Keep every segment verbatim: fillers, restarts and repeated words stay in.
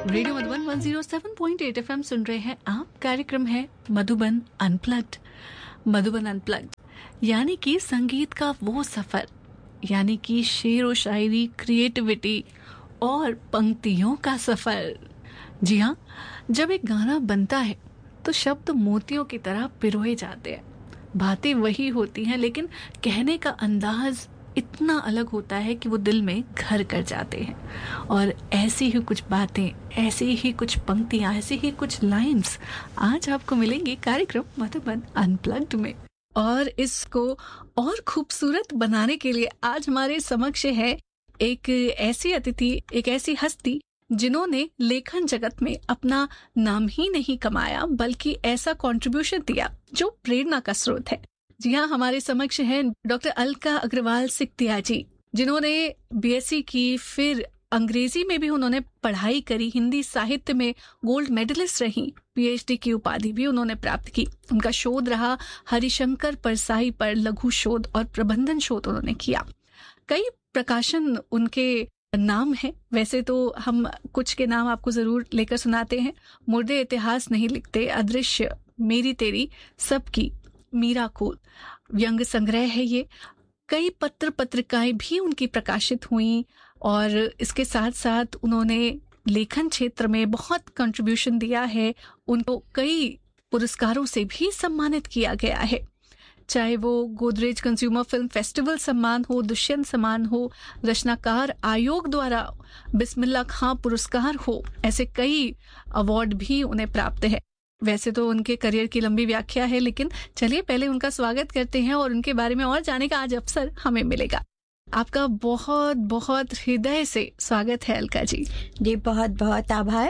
Radio Madhuban एक सौ सात पॉइंट आठ एफएम सुन रहे हैं आप। कार्यक्रम है मधुबन अनप्लग्ड। मधुबन अनप्लग्ड यानी कि संगीत का वो सफर, यानी कि शेर व शायरी, क्रिएटिविटी और पंक्तियों का सफर। जी हाँ, जब एक गाना बनता है तो शब्द मोतियों की तरह पिरोए जाते हैं। बातें वही होती हैं लेकिन कहने का अंदाज इतना अलग होता है कि वो दिल में घर कर जाते हैं। और ऐसी ही कुछ बातें, ऐसी ही कुछ पंक्तियां, ऐसी ही कुछ लाइंस आज आपको मिलेंगी कार्यक्रम मधुबन अनप्लग्ड में। और इसको और खूबसूरत बनाने के लिए आज हमारे समक्ष है एक ऐसी अतिथि, एक ऐसी हस्ती जिन्होंने लेखन जगत में अपना नाम ही नहीं कमाया बल्कि ऐसा कंट्रीब्यूशन दिया जो प्रेरणा का स्रोत है। जी हाँ, हमारे समक्ष हैं डॉक्टर अलका अग्रवाल सिकतिया जी, जिन्होंने बीएससी की, फिर अंग्रेजी में भी उन्होंने पढ़ाई करी, हिंदी साहित्य में गोल्ड मेडलिस्ट रही, पीएचडी की उपाधि भी उन्होंने प्राप्त की। उनका शोध रहा हरिशंकर परसाई पर लघु शोध और प्रबंधन शोध उन्होंने किया। कई प्रकाशन उनके नाम है। वैसे तो हम कुछ के नाम आपको जरूर लेकर सुनाते हैं। मुर्दे इतिहास नहीं लिखते, अदृश्य, मेरी तेरी, सबकी, मीरा कोल, व्यंग संग्रह है ये। कई पत्र पत्रिकाएं भी उनकी प्रकाशित हुई और इसके साथ साथ उन्होंने लेखन क्षेत्र में बहुत कंट्रीब्यूशन दिया है। उनको कई पुरस्कारों से भी सम्मानित किया गया है, चाहे वो गोदरेज कंज्यूमर फिल्म फेस्टिवल सम्मान हो, दुष्यंत सम्मान हो, रचनाकार आयोग द्वारा बिस्मिल्लाह खां पुरस्कार हो, ऐसे कई अवार्ड भी उन्हें प्राप्त है। वैसे तो उनके करियर की लंबी व्याख्या है, लेकिन चलिए पहले उनका स्वागत करते हैं और उनके बारे में और जानने का आज अवसर हमें मिलेगा। आपका बहुत बहुत हृदय से स्वागत है अलका जी। जी बहुत बहुत आभार।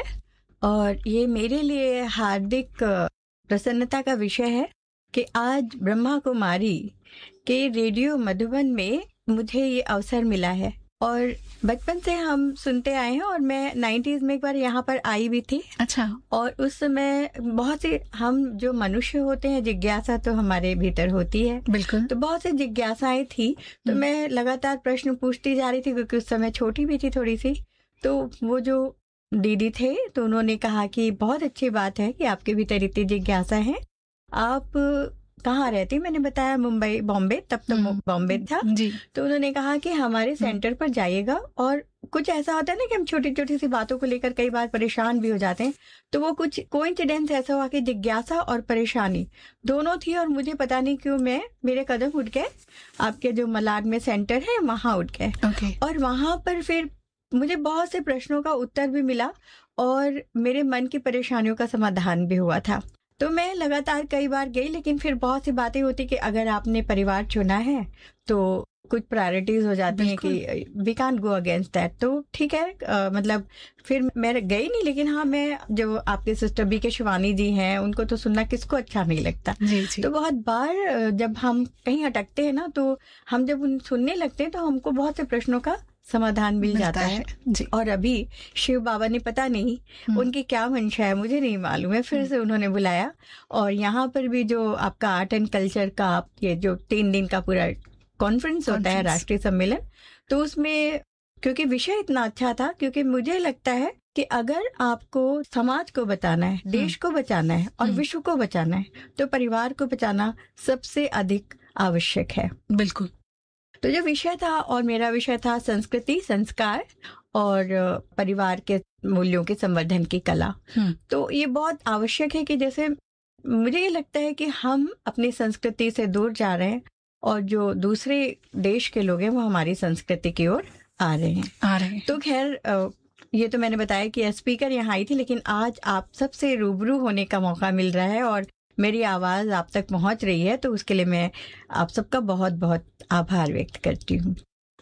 और ये मेरे लिए हार्दिक प्रसन्नता का विषय है कि आज ब्रह्मा कुमारी के रेडियो मधुबन में मुझे ये अवसर मिला है। और बचपन से हम सुनते आए हैं और मैं नाइन्टीज में एक बार यहाँ पर आई भी थी। अच्छा। और उस समय बहुत से, हम जो मनुष्य होते हैं, जिज्ञासा तो हमारे भीतर होती है। बिल्कुल। तो बहुत सी जिज्ञासाएं थी, तो मैं लगातार प्रश्न पूछती जा रही थी क्योंकि उस समय छोटी भी थी थोड़ी सी। तो वो जो दीदी थे तो उन्होंने कहा कि बहुत अच्छी बात है कि आपके भीतर इतनी जिज्ञासा है, आप कहाँ रहती? मैंने बताया मुंबई, बॉम्बे, तब तो बॉम्बे था जी। तो उन्होंने कहा कि हमारे सेंटर पर जाइएगा। और कुछ ऐसा होता है ना कि हम छोटी छोटी सी बातों को लेकर कई बार परेशान भी हो जाते हैं, तो वो कुछ कोइंसिडेंस ऐसा हुआ कि जिज्ञासा और परेशानी दोनों थी। और मुझे पता नहीं क्यों मैं मेरे कदम उठ गए, आपके जो मलाड में सेंटर है वहां उठ गए। okay. और वहां पर फिर मुझे बहुत से प्रश्नों का उत्तर भी मिला और मेरे मन की परेशानियों का समाधान भी हुआ था। तो मैं लगातार कई बार गई, लेकिन फिर बहुत सी बातें होती कि अगर आपने परिवार चुना है तो कुछ प्रायोरिटीज हो जाती हैं कि we can't go against that. तो ठीक है, आ, मतलब फिर मैं गई नहीं। लेकिन हाँ, मैं जो आपके सिस्टर बी के शिवानी जी हैं, उनको तो सुनना किसको अच्छा नहीं लगता। जी जी। तो बहुत बार जब हम कहीं अटकते हैं ना, तो हम जब उन सुनने लगते हैं तो हमको बहुत से प्रश्नों का समाधान मिल जाता है, है। जी। और अभी शिव बाबा ने, पता नहीं उनकी क्या मंशा है, मुझे नहीं मालूम है, फिर से उन्होंने बुलाया। और यहाँ पर भी जो आपका आर्ट एंड कल्चर का ये जो तीन दिन का पूरा कॉन्फ्रेंस होता है, राष्ट्रीय सम्मेलन, तो उसमें क्योंकि विषय इतना अच्छा था, क्योंकि मुझे लगता है कि अगर आपको समाज को बचाना है, देश को बचाना है और विश्व को बचाना है, तो परिवार को बचाना सबसे अधिक आवश्यक है। बिल्कुल। तो जो विषय था, और मेरा विषय था संस्कृति, संस्कार और परिवार के मूल्यों के संवर्धन की कला। तो ये बहुत आवश्यक है कि जैसे मुझे ये लगता है कि हम अपनी संस्कृति से दूर जा रहे हैं और जो दूसरे देश के लोग हैं वो हमारी संस्कृति की ओर आ रहे हैं आ रहे हैं तो खैर, ये तो मैंने बताया कि स्पीकर यहाँ आई थी, लेकिन आज आप सबसे रूबरू होने का मौका मिल रहा है और मेरी आवाज आप तक पहुंच रही है, तो उसके लिए मैं आप सबका बहुत बहुत आभार व्यक्त करती हूँ।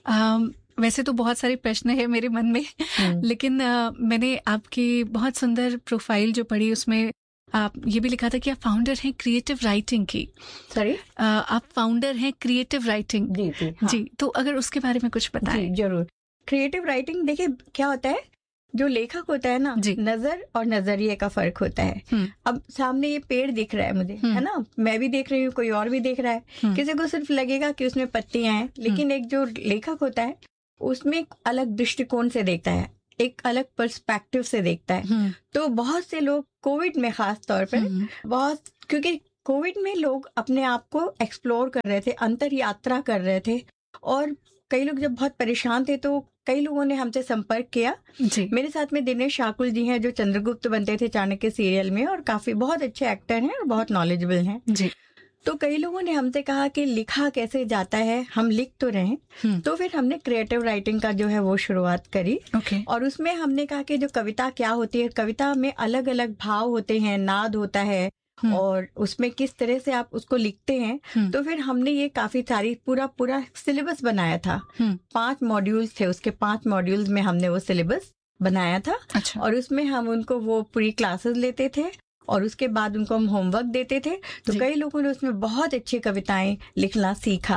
वैसे तो बहुत सारे प्रश्न है मेरे मन में, लेकिन आ, मैंने आपकी बहुत सुंदर प्रोफाइल जो पढ़ी, उसमें आप ये भी लिखा था कि आप फाउंडर हैं क्रिएटिव राइटिंग की। सॉरी, आप फाउंडर हैं क्रिएटिव राइटिंग। जी जी, हाँ। जी, तो अगर उसके बारे में कुछ बताएं। जरूर। क्रिएटिव राइटिंग, देखिए क्या होता है, जो लेखक होता है ना, नजर और नजरिए का फर्क होता है। अब सामने ये पेड़ दिख रहा है मुझे, है ना, मैं भी देख रही हूँ, कोई और भी देख रहा है, किसी को सिर्फ लगेगा कि उसमें पत्तियां हैं, लेकिन एक जो लेखक होता है उसमें एक अलग दृष्टिकोण से देखता है, एक अलग पर्सपेक्टिव से देखता है। तो बहुत से लोग कोविड में खास तौर पर बहुत, क्योंकि कोविड में लोग अपने आप को एक्सप्लोर कर रहे थे, अंतर यात्रा कर रहे थे, और कई लोग जब बहुत परेशान थे तो कई लोगों ने हमसे संपर्क किया जी। मेरे साथ में दिनेश शाकुल जी हैं जो चंद्रगुप्त बनते थे चाणक्य सीरियल में, और काफी बहुत अच्छे एक्टर हैं और बहुत नॉलेजेबल हैं जी। तो कई लोगों ने हमसे कहा कि लिखा कैसे जाता है, हम लिख तो रहे। तो फिर हमने क्रिएटिव राइटिंग का जो है वो शुरुआत करी okay. और उसमें हमने कहा कि जो कविता क्या होती है, कविता में अलग अलग भाव होते हैं, नाद होता है और उसमें किस तरह से आप उसको लिखते हैं। तो फिर हमने ये काफी सारी पूरा पूरा सिलेबस बनाया था। पांच मॉड्यूल्स थे, उसके पांच मॉड्यूल्स में हमने वो सिलेबस बनाया था अच्छा। और उसमें हम उनको वो पूरी क्लासेस लेते थे और उसके बाद उनको हम होमवर्क देते थे। तो कई लोगों ने उसमें बहुत अच्छी कविताएं लिखना सीखा।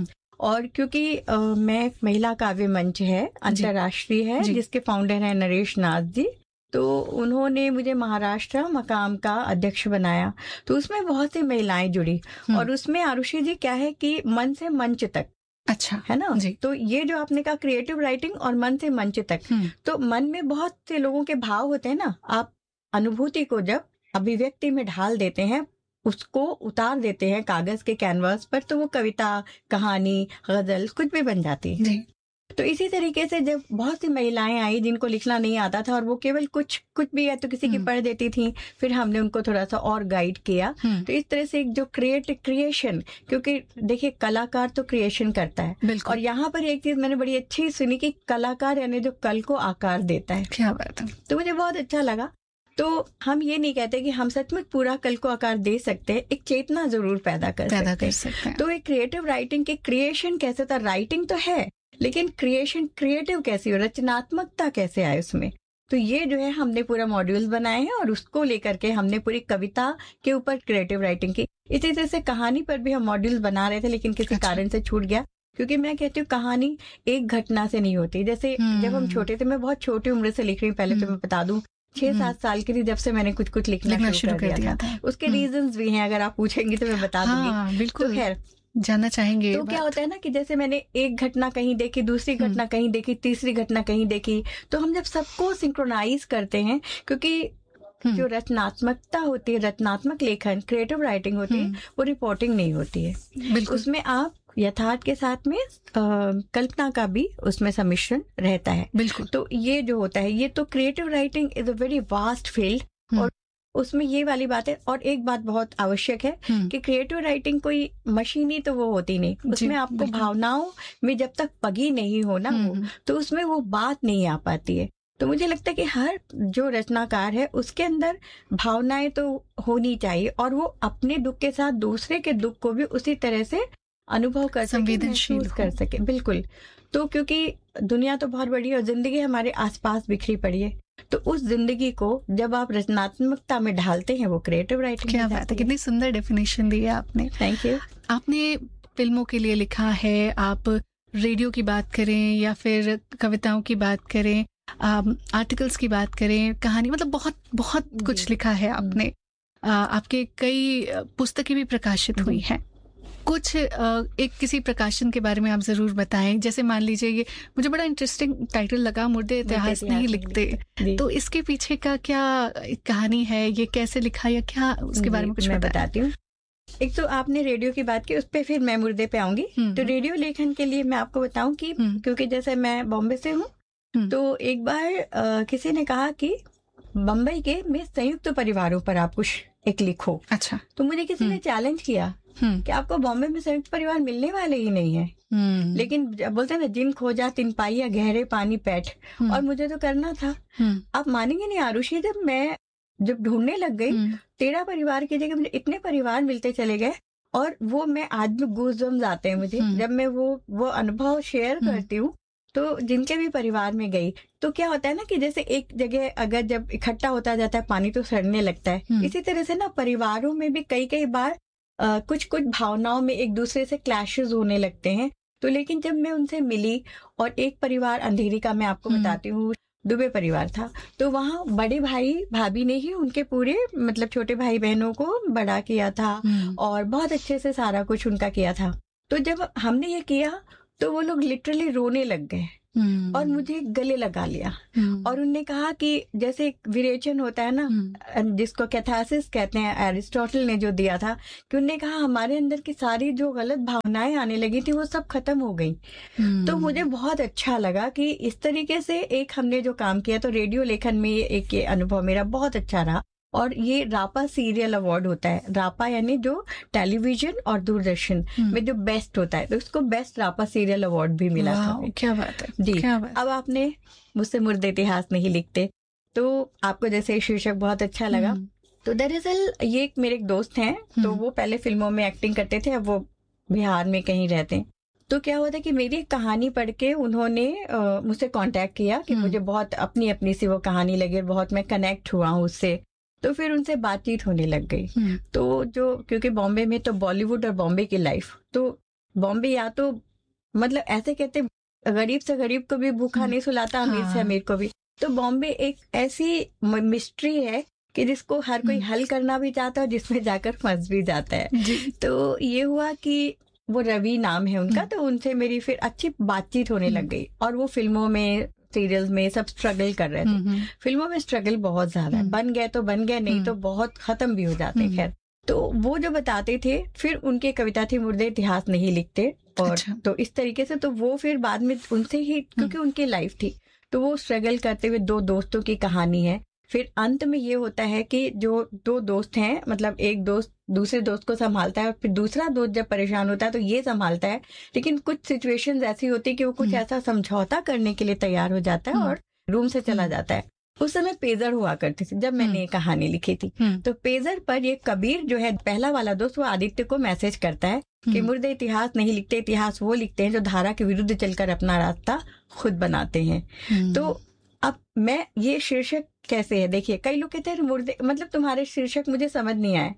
और क्योंकि आ, मैं महिला काव्य मंच है, अंतर्राष्ट्रीय है, जिसके फाउंडर है नरेश नाथ जी, तो उन्होंने मुझे महाराष्ट्र मकाम का अध्यक्ष बनाया। तो उसमें बहुत सी महिलाएं जुड़ी और उसमें आरुषि जी क्या है कि मन से मंच तक अच्छा है ना जी। तो ये जो आपने कहा क्रिएटिव राइटिंग और मन से मंच तक, तो मन में बहुत से लोगों के भाव होते हैं ना, आप अनुभूति को जब अभिव्यक्ति में ढाल देते हैं, उसको उतार देते हैं कागज के कैनवास पर, तो वो कविता, कहानी, गजल कुछ भी बन जाती है। तो इसी तरीके से जब बहुत सी महिलाएं आई जिनको लिखना नहीं आता था और वो केवल कुछ कुछ भी है तो किसी की पढ़ देती थी, फिर हमने उनको थोड़ा सा और गाइड किया। तो इस तरह से एक जो क्रिएट क्रिएशन, क्योंकि देखिए कलाकार तो क्रिएशन करता है, और यहाँ पर एक चीज मैंने बड़ी अच्छी सुनी कि कलाकार यानी जो कल को आकार देता है। क्या बात है। तो मुझे बहुत अच्छा लगा। तो हम ये नहीं कहते कि हम सचमुच पूरा कल को आकार दे सकते हैं, एक चेतना जरूर पैदा कर पैदा सकते, कर सकते हैं। तो एक क्रिएटिव राइटिंग के क्रिएशन कैसे था, राइटिंग तो है लेकिन क्रिएशन क्रिएटिव कैसी हो, रचनात्मकता कैसे आए उसमें। तो ये जो है हमने पूरा मॉड्यूल्स बनाए हैं और उसको लेकर के हमने पूरी कविता के ऊपर क्रिएटिव राइटिंग की। इसी तरह से कहानी पर भी हम मॉड्यूल्स बना रहे थे लेकिन किसी अच्छा। कारण से छूट गया, क्योंकि मैं कहती हूँ कहानी एक घटना से नहीं होती। जैसे जब हम छोटे थे, मैं बहुत छोटी उम्र से लिख रही हूँ, पहले तो मैं बता दूं छह सात साल की थी जब से मैंने कुछ कुछ लिखना, लिखना शुरू कर दिया था। उसके रीजंस भी हैं, अगर आप पूछेंगे तो मैं बता दूंगी। बिल्कुल, तो खैर जानना चाहेंगे। तो क्या होता है ना कि जैसे मैंने एक घटना कहीं देखी, दूसरी घटना कहीं देखी, तीसरी घटना कहीं देखी, तो हम जब सबको सिंक्रोनाइज करते हैं, क्योंकि जो रचनात्मकता होती है, रचनात्मक लेखन, क्रिएटिव राइटिंग होती है, वो रिपोर्टिंग नहीं होती है। उसमें आप यथार्थ के साथ में आ, कल्पना का भी उसमें सम्मिश्रण रहता है। बिल्कुल। तो ये जो होता है, ये तो creative writing is a very vast field, और उसमें ये वाली बात है। और एक बात बहुत आवश्यक है कि क्रिएटिव राइटिंग कोई मशीनी तो वो होती नहीं, उसमें आपको भावनाओं में जब तक पगी नहीं हो ना वो, तो उसमें वो बात नहीं आ पाती है। तो मुझे लगता है कि हर जो रचनाकार है उसके अंदर भावनाएं तो होनी चाहिए, और वो अपने दुख के साथ दूसरे के दुख को भी उसी तरह से अनुभव कर सके, महसूस कर सके। बिल्कुल। तो क्योंकि दुनिया तो बहुत बड़ी है और जिंदगी हमारे आसपास बिखरी पड़ी है, तो उस जिंदगी को जब आप रचनात्मकता में ढालते हैं वो क्रिएटिव राइटिंग। क्या बात है, कितनी सुंदर डेफिनेशन दी है आपने। Thank you. आपने फिल्मों के लिए लिखा है, आप रेडियो की बात करें या फिर कविताओं की बात करें, आर्टिकल्स की बात करें, कहानी, मतलब बहुत बहुत कुछ लिखा है आपने। आ, आपके कई पुस्तकें भी प्रकाशित हुई हैं। कुछ एक किसी प्रकाशन के बारे में आप जरूर बताएं। जैसे मान लीजिए, ये मुझे बड़ा इंटरेस्टिंग टाइटल लगा, मुर्दे इतिहास नहीं लिखते, तो इसके पीछे का क्या कहानी है, ये कैसे लिखा या क्या, उसके बारे में कुछ मैं बताती हूँ। एक तो आपने रेडियो की बात की, उस पर फिर मैं मुर्दे पे आऊंगी। तो रेडियो लेखन के लिए मैं आपको बताऊं कि क्योंकि जैसे मैं बॉम्बे से हूँ, तो एक बार आ, किसी ने कहा कि बम्बई के में संयुक्त परिवारों पर आप कुछ एक लिखो। अच्छा। तो मुझे किसी ने चैलेंज किया कि आपको बॉम्बे में संयुक्त परिवार मिलने वाले ही नहीं है, लेकिन बोलते हैं ना, जिन खोजा तिन पाइया गहरे पानी पैठ, और मुझे तो करना था। आप मानेंगे नहीं आरुषि, जब मैं जब ढूंढने लग गई, तेरह परिवार की जगह मुझे इतने परिवार मिलते चले गए, और वो मैं आज भी गूज़बम्स आते हैं मुझे जब मैं वो वो अनुभव शेयर करती हूँ। तो जिनके भी परिवार में गई, तो क्या होता है ना कि जैसे एक जगह अगर जब इकट्ठा होता जाता है पानी तो सड़ने लगता है। इसी तरह से ना परिवारों में भी कई कई बार आ, कुछ कुछ भावनाओं में एक दूसरे से क्लैशेस होने लगते हैं। तो लेकिन जब मैं उनसे मिली, और एक परिवार अंधेरी का मैं आपको बताती हूँ, दुबे परिवार था, तो वहाँ बड़े भाई भाभी ने ही उनके पूरे मतलब छोटे भाई बहनों को बड़ा किया था और बहुत अच्छे से सारा कुछ उनका किया था। तो जब हमने ये किया तो वो लोग लिटरली रोने लग गए और मुझे गले लगा लिया। और उनने कहा कि जैसे एक विरेचन होता है ना, जिसको कैथारसिस कहते हैं, एरिस्टोटल ने जो दिया था, कि उनने कहा हमारे अंदर की सारी जो गलत भावनाएं आने लगी थी वो सब खत्म हो गई। तो मुझे बहुत अच्छा लगा कि इस तरीके से एक हमने जो काम किया, तो रेडियो लेखन में एक ये अनुभव मेरा बहुत अच्छा रहा। और ये रापा सीरियल अवार्ड होता है, रापा यानी जो टेलीविजन और दूरदर्शन में जो बेस्ट होता है, तो उसको बेस्ट रापा सीरियल अवार्ड भी मिला था। क्या बात है जी। क्या बात। अब आपने मुझसे मुर्दे इतिहास नहीं लिखते, तो आपको जैसे शीर्षक बहुत अच्छा लगा। तो दरअसल ये एक मेरे एक दोस्त हैं, तो वो पहले फिल्मों में एक्टिंग करते थे, अब वो बिहार में कहीं रहते हैं। तो क्या हुआ था कि मेरी एक कहानी पढ़ के उन्होंने मुझसे कांटेक्ट किया कि मुझे बहुत अपनी अपनी सी वो कहानी लगी, बहुत मैं कनेक्ट हुआ हूँ उससे। तो फिर उनसे बातचीत होने लग गई। तो जो क्योंकि बॉम्बे में तो बॉलीवुड और बॉम्बे की लाइफ, तो बॉम्बे या तो मतलब ऐसे कहते गरीब से गरीब को भी भूखा नहीं सुलाता, अमीर से अमीर को भी। तो बॉम्बे एक ऐसी मिस्ट्री है कि जिसको हर कोई हल करना भी चाहता है और जिसमें जाकर फंस भी जाता है। तो ये हुआ कि वो रवि नाम है उनका, तो उनसे मेरी फिर अच्छी बातचीत होने लग गई। और वो फिल्मों में सीरियल्स में सब स्ट्रगल कर रहे थे। फिल्मों में स्ट्रगल बहुत ज्यादा है, बन गए तो बन गए, नहीं तो बहुत खत्म भी हो जाते। खैर, तो वो जो बताते थे, फिर उनकी कविता थी मुर्दे इतिहास नहीं लिखते। और अच्छा। तो इस तरीके से तो वो फिर बाद में उनसे ही, क्योंकि उनकी लाइफ थी, तो वो स्ट्रगल करते हुए दो दोस्तों की कहानी है। फिर अंत में ये होता है कि जो दो दोस्त हैं, मतलब एक दोस्त दूसरे दोस्त को संभालता है और फिर दूसरा दोस्त जब परेशान होता है तो ये संभालता है। लेकिन कुछ सिचुएशंस ऐसी होती है कि वो कुछ ऐसा समझौता करने के लिए तैयार हो जाता है और रूम से चला जाता है। उस समय पेजर हुआ करती थी जब मैंने ये कहानी लिखी थी। तो पेजर पर ये कबीर जो है पहला वाला दोस्त, वो आदित्य को मैसेज करता है कि मुर्दे इतिहास नहीं लिखते, इतिहास वो लिखते हैं जो धारा के विरुद्ध चलकर अपना रास्ता खुद बनाते हैं। तो अब मैं ये शीर्षक कैसे है, देखिए कई लोग कहते हैं मुर्दे, मतलब तुम्हारे शीर्षक मुझे समझ नहीं आए।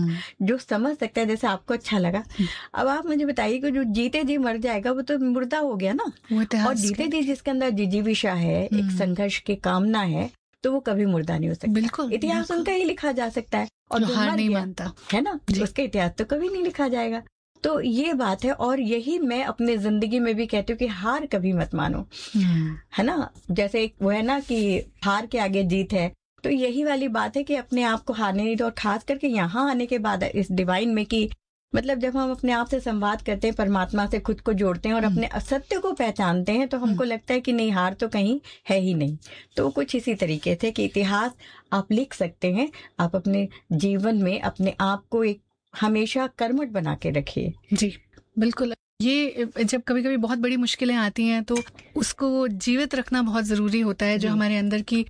जो समझ सकता है, जैसे आपको अच्छा लगा। अब आप मुझे बताइए कि जो जीते जी मर जाएगा वो तो मुर्दा हो गया ना, और जीते जी जिसके अंदर जिजीविषा है, एक संघर्ष की कामना है, तो वो कभी मुर्दा नहीं हो सकता। बिल्कुल, इतिहास बिल्कुल। उनका ही लिखा जा सकता है, और जो जो हार मर नहीं गया, मानता है ना, उसका इतिहास तो कभी नहीं लिखा जाएगा। तो ये बात है, और यही मैं अपने जिंदगी में भी कहती हूँ कि हार कभी मत मानो, है ना। जैसे एक वो है ना कि हार के आगे जीत है, तो यही वाली बात है कि अपने आप को हारने नहीं दो। और खास करके यहाँ आने के बाद इस डिवाइन में कि मतलब जब हम अपने आप से संवाद करते हैं, परमात्मा से खुद को जोड़ते हैं और अपने असत्य को पहचानते हैं, तो हमको लगता है कि नहीं, हार तो कहीं है ही नहीं। तो कुछ इसी तरीके से कि इतिहास आप लिख सकते हैं, आप अपने जीवन में अपने आप को एक हमेशा कर्मठ बना के रखिए। जी बिल्कुल। ये जब कभी कभी बहुत बड़ी मुश्किलें आती हैं तो उसको जीवित रखना बहुत जरूरी होता है। जो हमारे अंदर की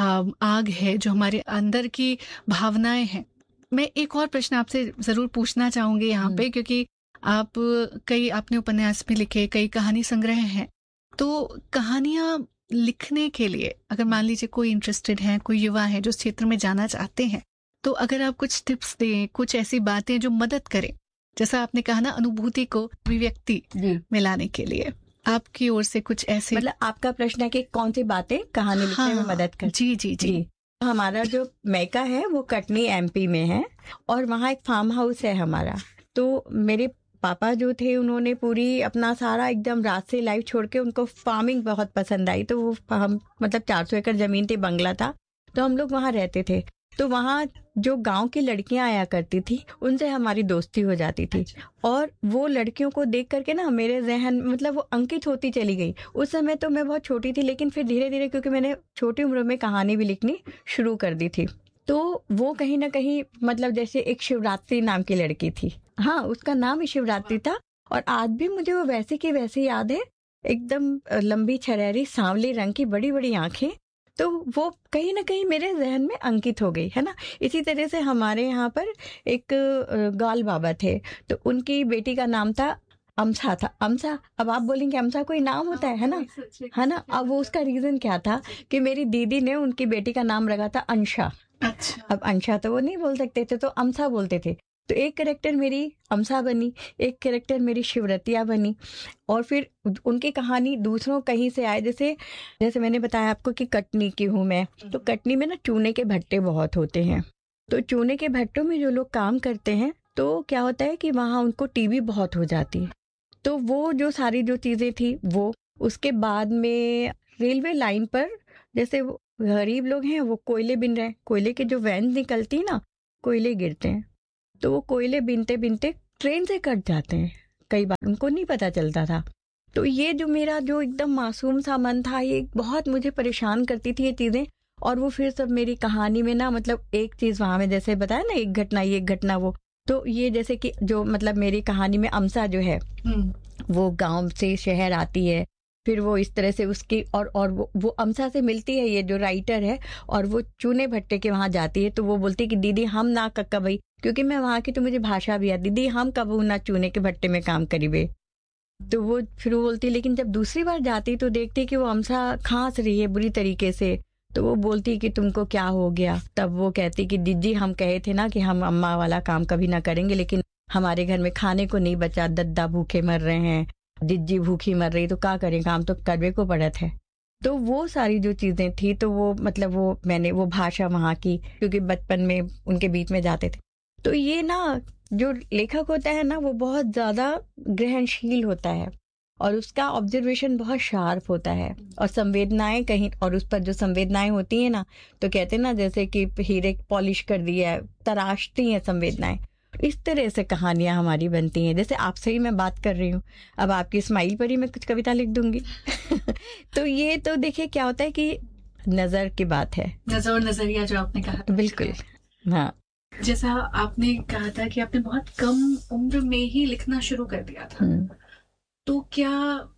आग है, जो हमारे अंदर की भावनाएं हैं। मैं एक और प्रश्न आपसे जरूर पूछना चाहूंगी यहाँ पे, क्योंकि आप कई आपने उपन्यास भी लिखे, कई कहानी संग्रह हैं। तो कहानियां लिखने के लिए अगर मान लीजिए कोई इंटरेस्टेड है, कोई युवा है जो इस क्षेत्र में जाना चाहते हैं, तो अगर आप कुछ टिप्स दें, कुछ ऐसी बातें जो मदद करें, जैसा आपने कहा ना, अनुभूति को अभिव्यक्ति में लाने के लिए आपकी ओर से कुछ ऐसे, मतलब आपका प्रश्न है कि कौन सी बातें कहानी लिखने हाँ, में मदद कर। जी जी जी, जी। हमारा जो मैका है वो कटनी एमपी में है, और वहाँ एक फार्म हाउस है हमारा। तो मेरे पापा जो थे उन्होंने पूरी अपना सारा एकदम रात से लाइफ छोड़ के, उनको फार्मिंग बहुत पसंद आई, तो वो हम मतलब चार सौ एकड़ जमीन थी, बंगला था, तो हम लोग वहाँ रहते थे। तो वहाँ जो गांव की लड़कियां आया करती थी, उनसे हमारी दोस्ती हो जाती थी, और वो लड़कियों को देख करके ना मेरे जहन मतलब वो अंकित होती चली गई। उस समय तो मैं बहुत छोटी थी, लेकिन फिर धीरे धीरे, क्योंकि मैंने छोटी उम्र में कहानी भी लिखनी शुरू कर दी थी, तो वो कहीं ना कहीं मतलब जैसे एक शिवरात्रि नाम की लड़की थी, हाँ उसका नाम ही शिवरात्रि था, और आज भी मुझे वो वैसे की वैसे याद है, एकदम लंबी छरेरी सांवली रंग की बड़ी बड़ी आंखें। तो वो कहीं ना कहीं मेरे जहन में अंकित हो गई, है ना। इसी तरह से हमारे यहाँ पर एक गाल बाबा थे, तो उनकी बेटी का नाम था अमसा था, अमसा। अब आप बोलेंगे अमसा कोई नाम होता है, है ना, है ना। अब वो उसका रीजन क्या था कि मेरी दीदी ने उनकी बेटी का नाम रखा था अंशा। अच्छा। अब अंशा तो वो नहीं बोल सकते थे, तो अमसा बोलते थे। तो एक कैरेक्टर मेरी अमसा बनी, एक कैरेक्टर मेरी शिवरतिया बनी, और फिर उनकी कहानी दूसरों कहीं से आए। जैसे जैसे मैंने बताया आपको कि कटनी की हूँ मैं, तो कटनी में ना चूने के भट्टे बहुत होते हैं। तो चूने के भट्टों में जो लोग काम करते हैं, तो क्या होता है कि वहाँ उनको टीबी बहुत हो जाती है। तो वो जो सारी जो चीजें थी वो उसके बाद में रेलवे लाइन पर जैसे वो गरीब लोग हैं वो कोयले बिन रहे हैं, कोयले के जो वैन निकलती ना कोयले गिरते हैं, तो वो कोयले बिनते बिनते ट्रेन से कट जाते हैं, कई बार उनको नहीं पता चलता था। तो ये जो मेरा जो एकदम मासूम सा मन था, ये बहुत मुझे परेशान करती थी ये चीजें। और वो फिर सब मेरी कहानी में ना, मतलब एक चीज वहां में जैसे बताया ना, एक घटना ये एक घटना वो, तो ये जैसे कि जो मतलब मेरी कहानी में अमसा जो है वो गांव से शहर आती है, फिर वो इस तरह से उसकी और और वो, वो अमसा से मिलती है ये जो राइटर है, और वो चूने भट्टे के वहां जाती है। तो वो बोलती है कि दीदी हम ना कक्का भाई, क्योंकि मैं वहां की तो मुझे भाषा भी आती, दीदी हम कब ना चूने के भट्टे में काम करीबे। तो वो फिर वो बोलती, लेकिन जब दूसरी बार जाती तो देखती कि वो अमसा खांस रही है बुरी तरीके से। तो वो बोलती कि तुमको क्या हो गया? तब वो कहती कि दीदी हम कहे थे ना कि हम अम्मा वाला काम कभी ना करेंगे, लेकिन हमारे घर में खाने को नहीं बचा, दद्दा भूखे मर रहे हैं, जिज्जी भूखी मर रही, तो क्या करें, काम तो करवे को पड़त है। तो वो सारी जो चीजें थी, तो वो मतलब वो मैंने वो भाषा वहां की, क्योंकि बचपन में उनके बीच में जाते थे। तो ये ना जो लेखक होता है ना वो बहुत ज्यादा ग्रहणशील होता है, और उसका ऑब्जर्वेशन बहुत शार्प होता है, और संवेदनाएं कहीं, और उस पर जो संवेदनाएं होती है ना, तो कहते हैं ना जैसे कि हीरे पॉलिश कर दिया है, तराशती हैं संवेदनाएं। इस तरह से कहानियां हमारी बनती हैं। जैसे आपसे ही मैं बात कर रही हूँ, अब आपकी स्माइल पर ही मैं कुछ कविता लिख दूंगी। तो ये तो देखिए क्या होता है कि नजर की बात है, नजर और नजरिया जो आपने कहा, बिल्कुल। हाँ, जैसा आपने कहा था कि आपने बहुत कम उम्र में ही लिखना शुरू कर दिया था, तो क्या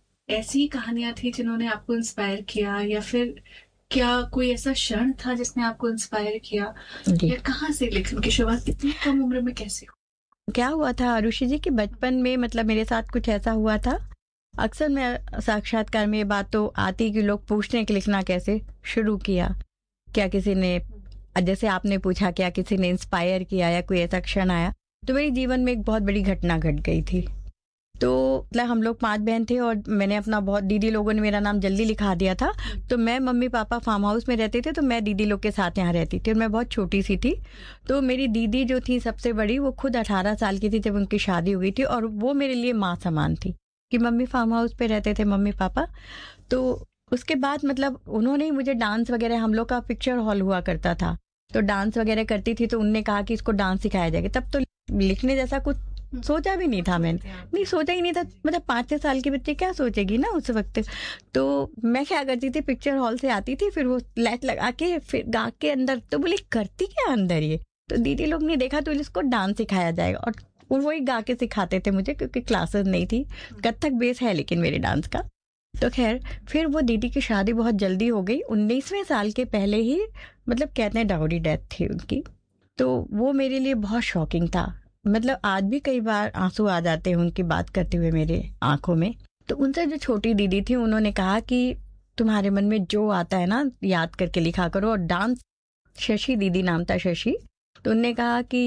ऐसी कहानियां थी जिन्होंने आपको इंस्पायर किया, या फिर क्या कोई ऐसा क्षण था जिसने आपको इंस्पायर किया, या कहाँ से लेखन की शुरुआत इतनी कम उम्र में कैसे हुई? क्या हुआ था आरुषि जी कि बचपन में मतलब मेरे साथ कुछ ऐसा हुआ था। अक्सर मैं साक्षात्कार में ये बात तो आती कि लोग पूछते हैं कि लिखना कैसे शुरू किया, क्या किसी ने, जैसे आपने पूछा क्या किसी ने इंस्पायर किया या कोई ऐसा क्षण आया। तो मेरे जीवन में एक बहुत बड़ी घटना घट गई थी। तो मतलब हम लोग पांच बहन थे, और मैंने अपना बहुत, दीदी लोगों ने मेरा नाम जल्दी लिखा दिया था। तो मैं, मम्मी पापा फार्म हाउस में रहते थे, तो मैं दीदी लोग के साथ यहाँ रहती थी, और मैं बहुत छोटी सी थी। तो मेरी दीदी जो थी सबसे बड़ी, वो खुद अठारह साल की थी जब उनकी शादी हुई थी, और वो मेरे लिए माँ समान थी, कि मम्मी फार्म हाउस पे रहते थे मम्मी पापा। तो उसके बाद मतलब उन्होंने ही मुझे डांस वगैरह, हम लोग का पिक्चर हॉल हुआ करता था, तो डांस वगैरह करती थी, तो उनने कहा कि इसको डांस सिखाया जाएगा। तब तो लिखने जैसा कुछ सोचा भी नहीं था, मैंने नहीं सोचा ही नहीं था, मतलब पाँच छह साल की बच्ची क्या सोचेगी ना उस वक्त। तो मैं क्या करती थी, पिक्चर हॉल से आती थी, फिर वो लाइट लगा के फिर गा के अंदर, तो बोली करती क्या अंदर ये, तो दीदी लोग ने देखा तो इसको डांस सिखाया जाएगा, और वही गा के सिखाते थे मुझे, क्योंकि क्लासेस नहीं थी। कथक बेस है लेकिन मेरे डांस का। तो खैर फिर वो दीदी की शादी बहुत जल्दी हो गई, उन्नीसवें साल के पहले ही, मतलब कहते हैं डाउरी डेथ थी उनकी। तो वो मेरे लिए बहुत शॉकिंग था, मतलब आज भी कई बार आंसू आ जाते हैं उनकी बात करते हुए मेरे आंखों में। तो उनसे जो छोटी दीदी थी, उन्होंने कहा कि तुम्हारे मन में जो आता है ना याद करके लिखा करो, और डांस, शशि दीदी नाम था, शशि। तो उनने कहा कि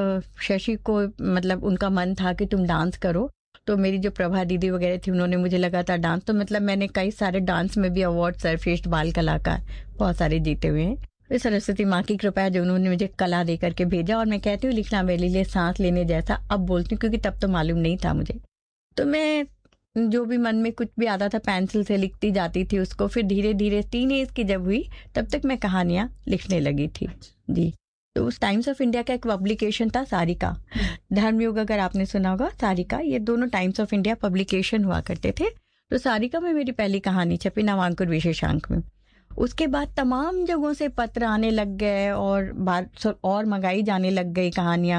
शशि को मतलब उनका मन था कि तुम डांस करो। तो मेरी जो प्रभा दीदी वगैरह थी, उन्होंने मुझे लगातार डांस, तो मतलब मैंने कई सारे डांस में भी अवार्ड, सर्वश्रेष्ठ बाल कलाकार बहुत सारे जीते हुए हैं। तो सरस्वती माँ की कृपा है जो उन्होंने मुझे कला दे करके भेजा। और मैं कहती हूँ लिखना मेरे लिए सांस लेने जैसा, अब बोलती हूँ क्योंकि तब तो मालूम नहीं था मुझे। तो मैं जो भी मन में कुछ भी आता था पेंसिल से लिखती जाती थी उसको। फिर धीरे धीरे टीन एज की जब हुई, तब तक मैं कहानियां लिखने लगी थी जी। तो उस टाइम्स ऑफ इंडिया का एक पब्लिकेशन था सारिका, धर्मयुग अगर आपने सुना होगा, सारिका, ये दोनों टाइम्स ऑफ इंडिया पब्लिकेशन हुआ करते थे। तो सारिका में मेरी पहली कहानी छपी, नवांकुर विशेषांक में। उसके बाद तमाम जगहों से पत्र आने लग गए, और बात और मंगाई जाने लग गई कहानियां।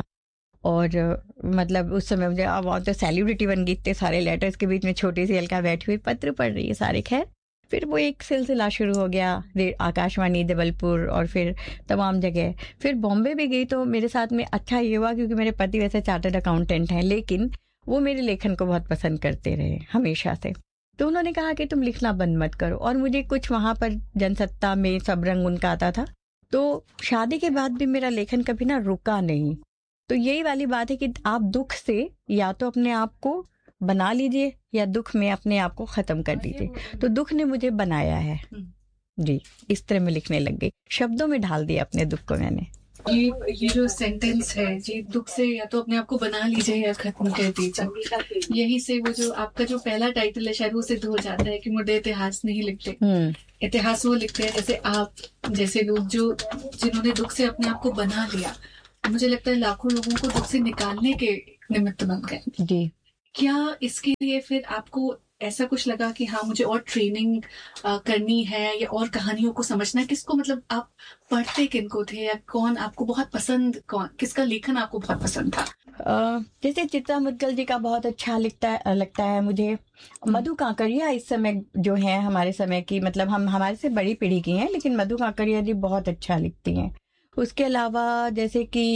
और मतलब उस समय मुझे, अब तो सेलिब्रिटी बन गई, इतने सारे लेटर्स के बीच में छोटी सी अलका बैठी हुई पत्र पढ़ रही है सारे। खैर फिर वो एक सिलसिला शुरू हो गया, आकाशवाणी जबलपुर, और फिर तमाम जगह। फिर बॉम्बे भी गई, तो मेरे साथ में अच्छा ये हुआ क्योंकि मेरे पति वैसे चार्टर्ड अकाउंटेंट हैं, लेकिन वो मेरे लेखन को बहुत पसंद करते रहे हमेशा से। तो उन्होंने कहा कि तुम लिखना बंद मत करो। और मुझे कुछ वहां पर जनसत्ता में सब रंग उनका आता था। तो शादी के बाद भी मेरा लेखन कभी ना रुका नहीं। तो यही वाली बात है कि आप दुख से या तो अपने आप को बना लीजिए, या दुख में अपने आप को खत्म कर दीजिए। तो दुख ने मुझे बनाया है जी, इस तरह मैं लिखने लग गई, शब्दों में ढाल दिया अपने दुख को मैंने। ये ये जो सेंटेंस है, ये दुख से या तो अपने आप को बना लीजिए या खत्म कर दीजिए, यही से वो जो आपका जो पहला टाइटल है शायद वो सिद्ध हो जाता है कि मुर्दे इतिहास नहीं लिखते, इतिहास वो लिखते हैं जैसे आप जैसे लोग जो जिन्होंने दुख से अपने आप को बना लिया। मुझे लगता है लाखों लोगों को दुख से निकालने के निमित्त बन गए जी। क्या इसके लिए फिर आपको ऐसा कुछ लगा कि हाँ मुझे और ट्रेनिंग करनी है या और कहानियों को समझना है? किसको मतलब आप पढ़ते किनको थे या कौन आपको बहुत पसंद, कौन किसका लेखन आपको बहुत पसंद था? uh, जैसे चित्रा मुद्गल जी का बहुत अच्छा लिखता है, लगता है मुझे। मधु काकड़िया इस समय जो है हमारे समय की, मतलब हम हमारे से बड़ी पीढ़ी की हैं, लेकिन मधु काकड़िया जी बहुत अच्छा लिखती हैं। उसके अलावा जैसे कि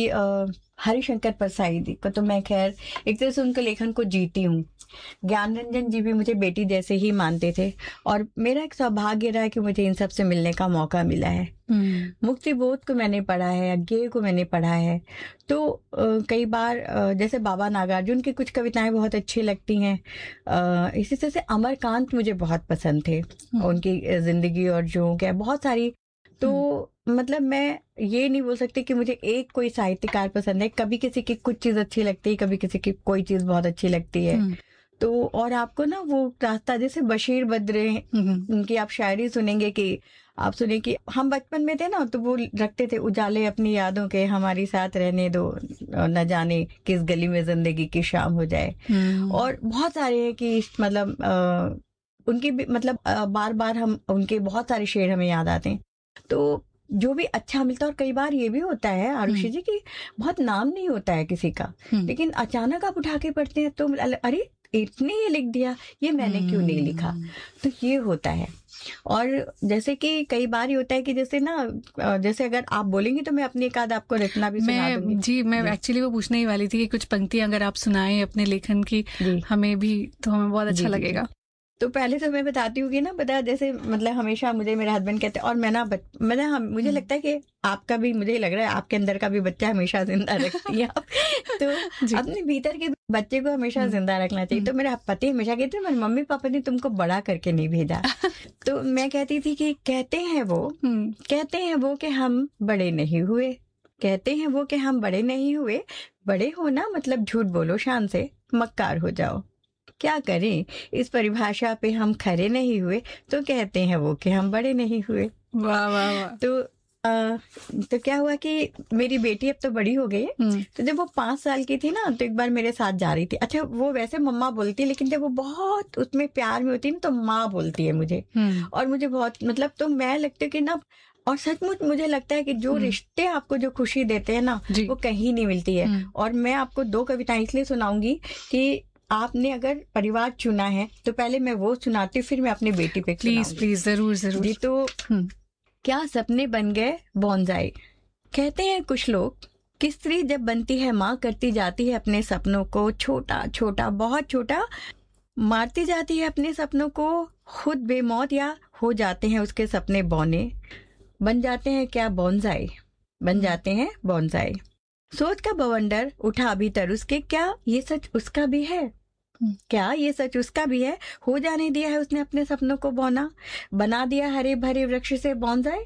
हरिशंकर परसाई जी को तो मैं खैर एक तरह से उनके लेखन को जीती हूँ। ज्ञान रंजन जी भी मुझे बेटी जैसे ही मानते थे और मेरा एक सौभाग्य रहा है कि मुझे इन सब से मिलने का मौका मिला है। मुक्ति बोध को मैंने पढ़ा है, अज्ञेय को मैंने पढ़ा है। तो आ, कई बार आ, जैसे बाबा नागार्जुन की कुछ कविताएं बहुत अच्छी लगती हैं। आ, इसी तरह से अमरकांत मुझे बहुत पसंद थे, उनकी जिंदगी और जो क्या बहुत सारी। तो मतलब मैं ये नहीं बोल सकती कि मुझे एक कोई साहित्यकार पसंद है। कभी किसी की कुछ चीज अच्छी लगती है, कभी किसी की कोई चीज बहुत अच्छी लगती है। तो और आपको ना वो रास्ता, जैसे बशीर बद्र, उनकी आप शायरी सुनेंगे कि आप सुने कि हम बचपन में थे ना तो वो रखते थे, उजाले अपनी यादों के हमारी साथ रहने दो, न जाने किस गली में जिंदगी की शाम हो जाए। और बहुत सारे हैं कि मतलब आ, उनकी भी मतलब आ, बार बार हम उनके बहुत सारे शेर हमें याद आते हैं। तो जो भी अच्छा मिलता है। और कई बार ये भी होता है आरुषि जी कि बहुत नाम नहीं होता है किसी का, लेकिन अचानक आप उठा के पढ़ते हैं तो अरे इतने ये लिख दिया, ये मैंने क्यों नहीं लिखा। तो ये होता है। और जैसे कि कई बार ये होता है कि जैसे ना, जैसे अगर आप बोलेंगी तो मैं अपनी एक आध आपको रचना भी सुना दूंगी। जी, मैं एक्चुअली वो पूछने ही वाली थी कि कुछ पंक्तियां अगर आप सुनाएं अपने लेखन की हमें भी, तो हमें बहुत अच्छा लगेगा। तो पहले तो मैं बताती हूँ कि ना, बता जैसे मतलब हमेशा मुझे मेरे हस्बैंड कहते हैं, और मैं ना मैंने हम मुझे लगता है कि आपका भी, मुझे लग रहा है आपके अंदर का भी बच्चा हमेशा जिंदा रखती है आप। तो अपने भीतर के बच्चे को हमेशा जिंदा रखना चाहिए। तो मेरे पति हमेशा कहते हैं मेरे मम्मी पापा ने तुमको बड़ा करके नहीं भेजा। तो मैं कहती थी कि कहते हैं वो कहते हैं वो कि हम बड़े नहीं हुए, कहते हैं वो कि हम बड़े नहीं हुए, बड़े होना मतलब झूठ बोलो शान से, मक्कार हो जाओ। क्या करें इस परिभाषा पे हम खरे नहीं हुए, तो कहते हैं वो कि हम बड़े नहीं हुए। वाह वाह वाह। तो आ, तो क्या हुआ कि मेरी बेटी अब तो बड़ी हो गई है। तो जब वो पांच साल की थी ना, तो एक बार मेरे साथ जा रही थी। अच्छा, वो वैसे मम्मा बोलती है, लेकिन जब वो बहुत उसमें प्यार में होती है ना तो माँ बोलती है मुझे। और मुझे बहुत मतलब, तो मैं लगती है कि ना, और सचमुच मुझे लगता है कि जो रिश्ते आपको जो खुशी देते हैं ना, वो कहीं नहीं मिलती है। और मैं आपको दो कविताएं इसलिए सुनाऊंगी कि आपने अगर परिवार चुना है तो पहले मैं वो सुनाती हूँ, फिर मैं अपनी बेटी पे प्लीज प्लीज जरूर जरूर जी। तो क्या सपने बन गए बॉन्जाई। कहते हैं कुछ लोग कि स्त्री जब बनती है माँ, करती जाती है अपने सपनों को छोटा छोटा, बहुत छोटा, मारती जाती है अपने सपनों को खुद बेमौत, या हो जाते हैं उसके सपने बौने, बन जाते हैं क्या बॉन्जाई, बन जाते हैं बॉन्जाई। सोच का बवंडर उठा भीतर उसके, क्या ये सच उसका भी है, क्या ये सच उसका भी है, हो जाने दिया है उसने अपने सपनों को बौना, बना दिया हरे भरे वृक्ष से बॉन्जाई।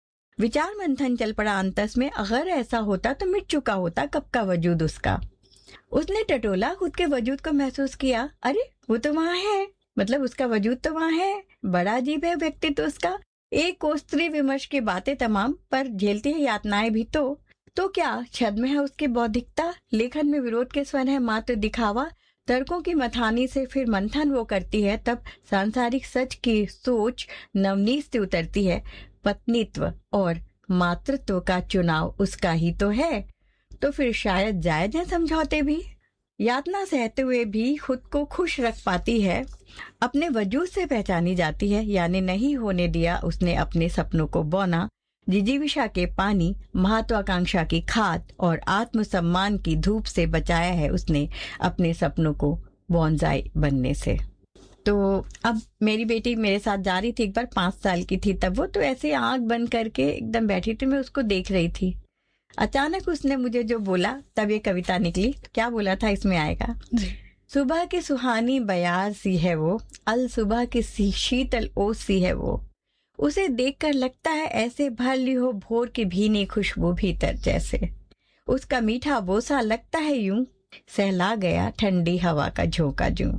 विचार मंथन चल पड़ा अंतस में, अगर ऐसा होता तो मिट चुका होता कब का वजूद उसका। उसने टटोला खुद के वजूद को, महसूस किया अरे वो तो वहां है, मतलब उसका वजूद तो वहां है। बड़ा अजीब है व्यक्तित्व उसका, एक कोस्त्री विमर्श की बातें तमाम, पर झेलती है यातनाएं भी। तो तो क्या छद्म है उसकी बौद्धिकता, लेखन में विरोध के स्वर है मात्र दिखावा, तर्कों की मथानी से फिर मंथन वो करती है, तब सांसारिक सच की सोच नवनीत से उतरती है। पत्नीत्व और मातृत्व का चुनाव उसका ही तो है, तो फिर शायद जायज है समझौते भी। यातना सहते हुए भी खुद को खुश रख पाती है, अपने वजूद से पहचानी जाती है, यानी नहीं होने दिया उसने अपने सपनों को बौना। जिजीविषा के पानी, महत्वाकांक्षा की खाद और आत्मसम्मान की धूप से बचाया है उसने अपने सपनों को बॉन्जाई बनने से। तो अब मेरी बेटी मेरे साथ जा रही थी, एक बार पांच साल की थी तब वो, तो ऐसे आंख बंद करके एकदम बैठी थी, मैं उसको देख रही थी। अचानक उसने मुझे जो बोला, तब ये कविता निकली। क्या बोला था, इसमें आएगा। सुबह की सुहानी बयार सी है वो, अल सुबह की शीतल ओस सी है वो, उसे देखकर लगता है ऐसे भर ली हो भोर की भीनी खुशबू भीतर जैसे। उसका मीठा बोसा लगता है यूं सहला गया ठंडी हवा का झोंका जूं।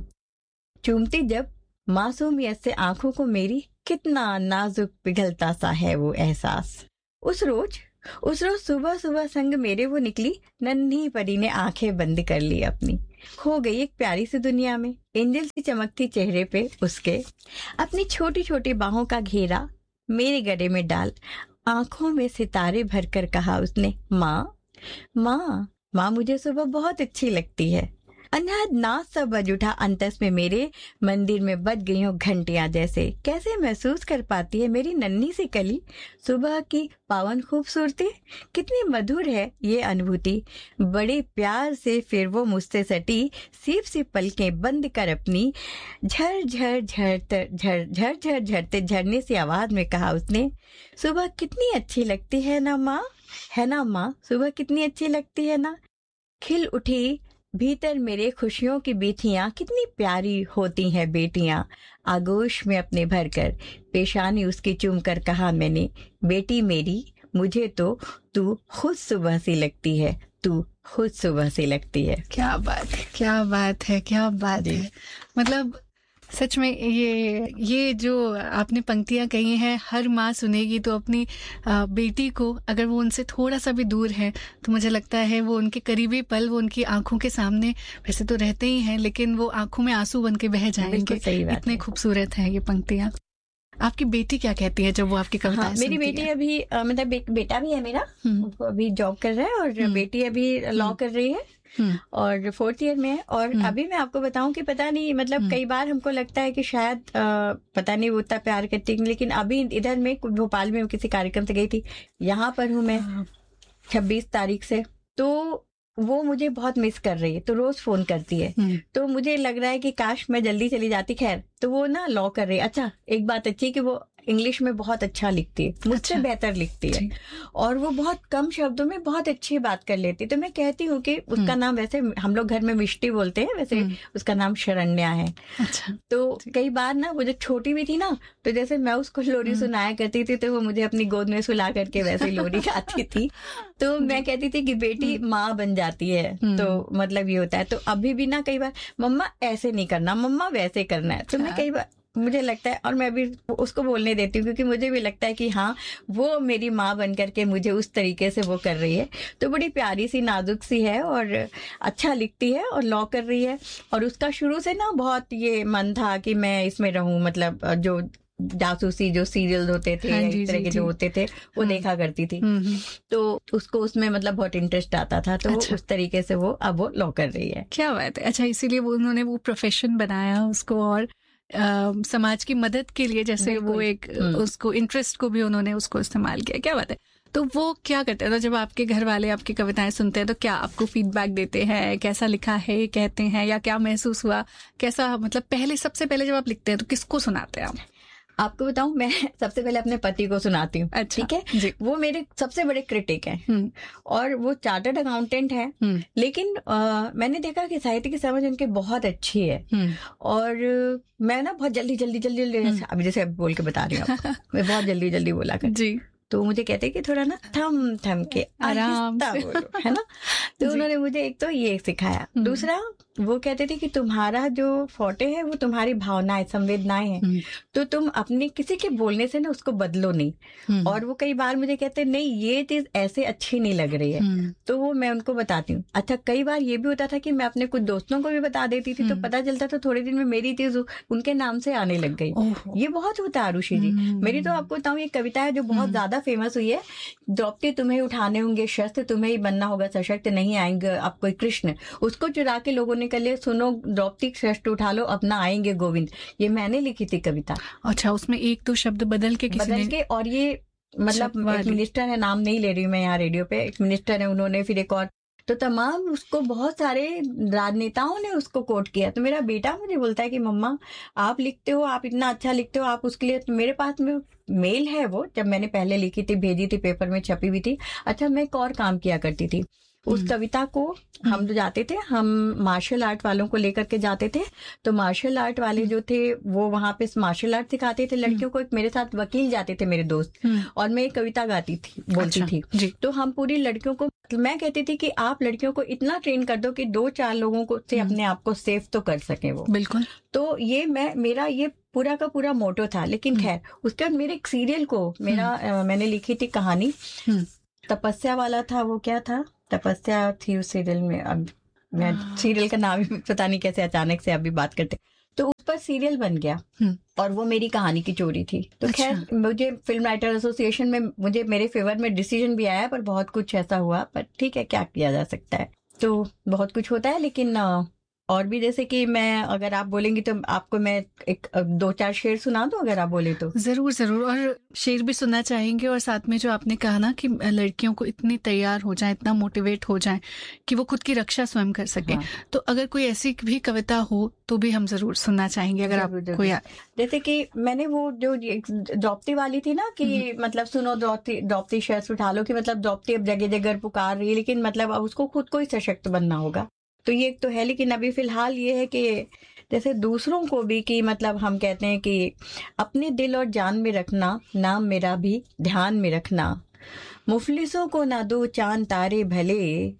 चूमती जब मासूमियत से आंखों को मेरी, कितना नाजुक पिघलता सा है वो एहसास। उस रोज उस रोज सुबह सुबह संग मेरे वो निकली, नन्ही परी ने आंखें बंद कर ली अपनी। खो गई एक प्यारी सी दुनिया में, एंजल सी चमकती चेहरे पे उसके। अपनी छोटी छोटी बाहों का घेरा मेरे गले में डाल, आंखों में सितारे भरकर कहा उसने, माँ माँ माँ मुझे सुबह बहुत अच्छी लगती है। अनहद नाच सा बज उठा अंतस में मेरे, मंदिर में बज गई हो घंटियां जैसे। कैसे महसूस कर पाती है मेरी नन्ही सी कली सुबह की पावन खूबसूरती। कितनी मधुर है ये अनुभूति। बड़े प्यार से फिर वो मुझसे सटी, सीप सी पलकें बंद कर अपनी, झर झर झर झर झर झर झरते झरने सी आवाज में कहा उसने, सुबह कितनी अच्छी लगती है ना माँ, है ना माँ, सुबह कितनी अच्छी लगती है ना। खिल उठी भीतर मेरे खुशियों की बीथियां, कितनी प्यारी होती हैं बेटियां। आगोश में अपने भरकर पेशानी उसकी चूम कर कहा मैंने, बेटी मेरी मुझे तो तू खुद सुबह सी लगती है, तू खुद सुबह सी लगती है। क्या बात है, क्या बात है, क्या बात है। मतलब सच में ये ये जो आपने पंक्तियां कही हैं, हर माँ सुनेगी तो अपनी बेटी को, अगर वो उनसे थोड़ा सा भी दूर है तो मुझे लगता है वो उनके करीबी पल वो उनकी आंखों के सामने वैसे तो रहते ही हैं, लेकिन वो आंखों में आंसू बन के बह जाएंगे। इतने खूबसूरत हैं ये पंक्तियां। आपकी बेटी क्या कहती है जब वो आपकी कविताएं हाँ, मेरी बेटी अभी आ, मतलब बे, बेटा भी है मेरा, वो अभी जॉब कर रहा है, और बेटी अभी लॉ कर रही है और फोर्थ ईयर में है। और अभी मैं आपको बताऊं कि पता नहीं, मतलब कई बार हमको लगता है कि शायद आ, पता नहीं वो उतना प्यार करती है, लेकिन अभी इधर में भोपाल में किसी कार्यक्रम से गई थी, यहाँ पर हूँ मैं छब्बीस तारीख से, तो वो मुझे बहुत मिस कर रही है, तो रोज फोन करती है। तो मुझे लग रहा है कि काश मैं जल्दी चली जाती। खैर, तो वो ना लॉ कर रही है। अच्छा, एक बात अच्छी है कि वो इंग्लिश में बहुत अच्छा लिखती है, मुझसे बेहतर लिखती है, और वो बहुत कम शब्दों में बहुत अच्छी बात कर लेती है। तो मैं कहती हूँ कि उसका नाम, वैसे हम लोग घर में मिष्टी बोलते हैं, वैसे उसका नाम शरण्या है। अच्छा। तो कई बार ना वो जब छोटी भी थी ना, तो जैसे मैं उसको लोरी सुनाया करती थी, तो वो मुझे अपनी गोद में सुला करके वैसे लोरी गाती थी। तो मैं कहती थी कि बेटी माँ बन जाती है, तो मतलब ये होता है। तो अभी भी ना कई बार, मम्मा ऐसे नहीं करना, मम्मा वैसे करना है। तो मैं कई बार, मुझे लगता है, और मैं भी उसको बोलने देती हूँ, क्योंकि मुझे भी लगता है कि हाँ, वो मेरी माँ बन करके मुझे उस तरीके से वो कर रही है। तो बड़ी प्यारी सी, नाजुक सी है, और अच्छा लिखती है, और लॉ कर रही है। और उसका शुरू से ना बहुत ये मन था कि मैं इसमें रहूं, मतलब जो जासूसी जो सीरियल होते थे, हाँ, इस तरह के जो होते थे, वो देखा करती थी। तो उसको उसमें मतलब बहुत इंटरेस्ट आता था, तो अच्छा। उस तरीके से वो अब वो लॉ कर रही है। क्या बात है। अच्छा, इसीलिए वो उन्होंने वो प्रोफेशन बनाया उसको, और Uh, समाज की मदद के लिए जैसे वो एक उसको इंटरेस्ट को भी उन्होंने उसको इस्तेमाल किया। क्या बात है। तो वो क्या करते हैं, तो जब आपके घर वाले आपकी कविताएं सुनते हैं तो क्या आपको फीडबैक देते हैं, कैसा लिखा है कहते हैं, या क्या महसूस हुआ, कैसा, मतलब पहले सबसे पहले जब आप लिखते हैं तो किसको सुनाते हैं आप? आपको बताऊं, मैं सबसे पहले अपने पति को सुनाती हूँ। अच्छा, ठीक है। वो मेरे सबसे बड़े क्रिटिक हैं, और वो चार्टर्ड अकाउंटेंट हैं, लेकिन आ, मैंने देखा कि साहित्य की समझ उनकी बहुत अच्छी है। और मैं ना बहुत जल्दी जल्दी जल्दी जल्दी अभी जैसे बोल के बता रही हूँ आपको, मैं बहुत जल्दी जल्दी बोला कर जी। तो मुझे कहते हैं कि थोड़ा ना थम थम के आराम से बोलो, है ना। तो उन्होंने मुझे एक तो ये सिखाया। दूसरा, वो कहते थे कि तुम्हारा जो फोटे है वो तुम्हारी भावनाएं, संवेदनाएं हैं, तो तुम अपने किसी के बोलने से ना उसको बदलो नहीं। और वो कई बार मुझे कहते नहीं, ये चीज ऐसे अच्छी नहीं लग रही है, तो वो मैं उनको बताती हूँ। अच्छा, कई बार ये भी होता था कि मैं अपने कुछ दोस्तों को भी बता देती थी, तो पता चलता था थोड़े दिन में मेरी चीज उनके नाम से आने लग गई। ये बहुत होता है आरुषि जी। मेरी तो आपको बताऊँ, एक कविता है जो बहुत ज्यादा फेमस हुई है, द्रौपदी तुम्हें उठाने होंगे शस्त्र, तुम्हें ही बनना होगा सशक्त, नहीं आएंगे अब कोई कृष्ण। उसको चुरा के लोगों ने कर लिया, सुनो द्रौपदी शस्त्र उठा लो, अपना आएंगे गोविंद। ये मैंने लिखी थी कविता। अच्छा, उसमें एक तो शब्द बदल के किसी बदल ने... के, और ये मतलब एक मिनिस्टर है, नाम नहीं ले रही मैं यहाँ रेडियो पे, एक मिनिस्टर है, उन्होंने फिर एक और, तो तमाम उसको बहुत सारे राजनेताओं ने उसको कोट किया। तो मेरा बेटा मुझे बोलता है कि मम्मा आप लिखते हो, आप इतना अच्छा लिखते हो, आप उसके लिए, तो मेरे पास में मेल है वो, जब मैंने पहले लिखी थी, भेजी थी, पेपर में छपी हुई थी। अच्छा, मैं एक और काम किया करती थी, उस कविता को हम जो जाते थे, हम मार्शल आर्ट वालों को लेकर के जाते थे, तो मार्शल आर्ट वाले जो थे वो वहां पे मार्शल आर्ट सिखाते थे लड़कियों को। एक मेरे साथ वकील जाते थे मेरे दोस्त, और मैं एक कविता गाती थी, बोलती अच्छा, थी जी। तो हम पूरी लड़कियों को, मैं कहती थी कि आप लड़कियों को इतना ट्रेन कर दो कि दो चार लोगों को से अपने आप को सेफ तो कर सके वो। बिल्कुल। तो ये मैं मेरा ये पूरा का पूरा मोटो था। लेकिन खैर उसके बाद मेरे एक सीरियल को मेरा अ, मैंने लिखी थी कहानी, तपस्या वाला था, वो क्या था, तपस्या थी उस सीरियल में। अब मैं सीरियल का नाम ही पता नहीं कैसे अचानक से अभी बात करते, तो उस पर सीरियल बन गया और वो मेरी कहानी की चोरी थी। तो अच्छा। खैर मुझे फिल्म राइटर एसोसिएशन में मुझे मेरे फेवर में डिसीजन भी आया, पर बहुत कुछ ऐसा हुआ, पर ठीक है, क्या किया जा सकता है, तो बहुत कुछ होता है। लेकिन अ, और भी, जैसे कि मैं, अगर आप बोलेंगी तो आपको मैं एक अ, दो चार शेर सुना दूं अगर आप बोले तो। जरूर जरूर, और शेर भी सुनना चाहेंगे, और साथ में जो आपने कहा ना कि लड़कियों को इतनी तैयार हो जाए, इतना मोटिवेट हो जाए कि वो खुद की रक्षा स्वयं कर सके। हाँ। तो अगर कोई ऐसी भी कविता हो तो भी हम जरूर सुनना चाहेंगे, अगर आपको याद। जैसे कि मैंने वो जो द्रौपदी वाली थी ना कि मतलब सुनो द्रौपदी, द्रौपदी शस्त्र उठा लो, कि मतलब द्रौपदी अब जगह जगह पुकार रही है, लेकिन मतलब अब उसको खुद को ही सशक्त बनना होगा। तो ये एक तो है, लेकिन अभी फिलहाल ये है कि जैसे दूसरों को भी, कि मतलब हम कहते हैं कि अपने दिल और जान में रखना, नाम मेरा भी ध्यान में रखना, मुफलिसों को ना दो चांद तारे भले,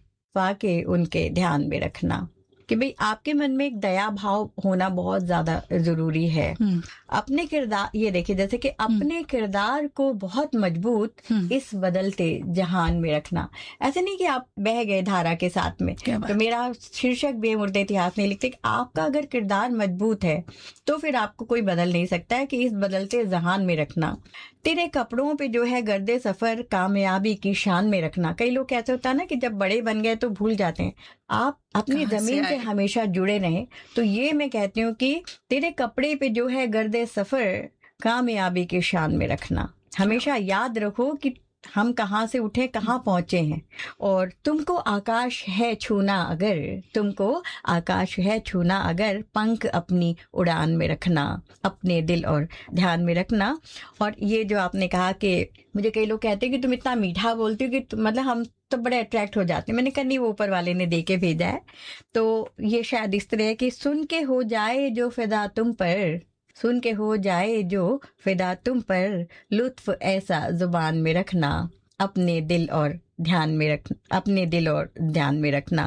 वाके उनके ध्यान में रखना। कि भाई आपके मन में एक दया भाव होना बहुत ज्यादा जरूरी है। अपने किरदार, ये देखिए जैसे कि अपने किरदार को बहुत मजबूत इस बदलते जहान में रखना। ऐसे नहीं कि आप बह गए धारा के साथ में। तो मेरा शीर्षक भी मुर्दे इतिहास नहीं लिखते कि आपका अगर किरदार मजबूत है तो फिर आपको कोई बदल नहीं सकता है, कि इस बदलते जहान में रखना। तेरे कपड़ों पे जो है गर्दे सफर कामयाबी की शान में रखना। कई लोग कैसे होता है ना कि जब बड़े बन गए तो भूल जाते हैं, आप अपनी जमीन से हमेशा जुड़े रहें। तो ये मैं कहती हूँ कि तेरे कपड़े पे जो है गर्दे सफर कामयाबी की शान में रखना। हमेशा याद रखो कि हम कहाँ से उठे, कहाँ पहुंचे हैं, और तुमको आकाश है छूना अगर, तुमको आकाश है छूना अगर, पंख अपनी उड़ान में रखना, अपने दिल और ध्यान में रखना। और ये जो आपने कहा कि मुझे कई लोग कहते हैं कि तुम इतना मीठा बोलती हो कि मतलब हम तो बड़े अट्रैक्ट हो जाते हैं। मैंने कहा नहीं, वो ऊपर वाले ने दे के भेजा है। तो ये शायद इस तरह है कि सुन के हो जाए जो फिदा तुम पर, सुन के हो जाए जो फिदा तुम पर, लुत्फ ऐसा जुबान में रखना, अपने दिल और ध्यान में रख अपने दिल और ध्यान में रखना।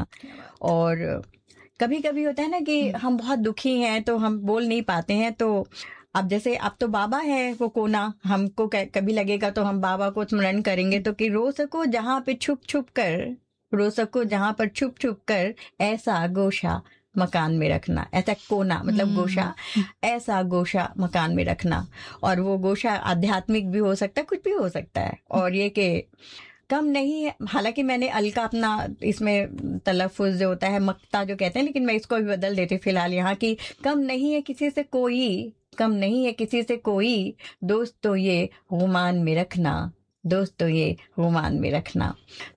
और कभी कभी होता है ना कि हम बहुत दुखी हैं तो हम बोल नहीं पाते हैं, तो अब जैसे अब तो बाबा है वो कोना, हमको कभी लगेगा तो हम बाबा को स्मरण करेंगे, तो कि रो सको जहाँ पे छुप छुप कर, रो सको जहाँ पर छुप छुप कर, ऐसा गोशा मकान में रखना। ऐसा कोना मतलब गोशा, ऐसा गोशा मकान में रखना। और वो गोशा आध्यात्मिक भी हो सकता है, कुछ भी हो सकता है। और ये कि कम नहीं है, हालांकि मैंने अल का अपना इसमें तलफ़ुज़ जो होता है मक्ता जो कहते हैं, लेकिन मैं इसको भी बदल देती फिलहाल यहाँ की, कम नहीं है किसी से कोई, कम नहीं है किसी से कोई, दोस्त तो ये गुमान में रखना, दोस्त तो ये गुमान में रखना।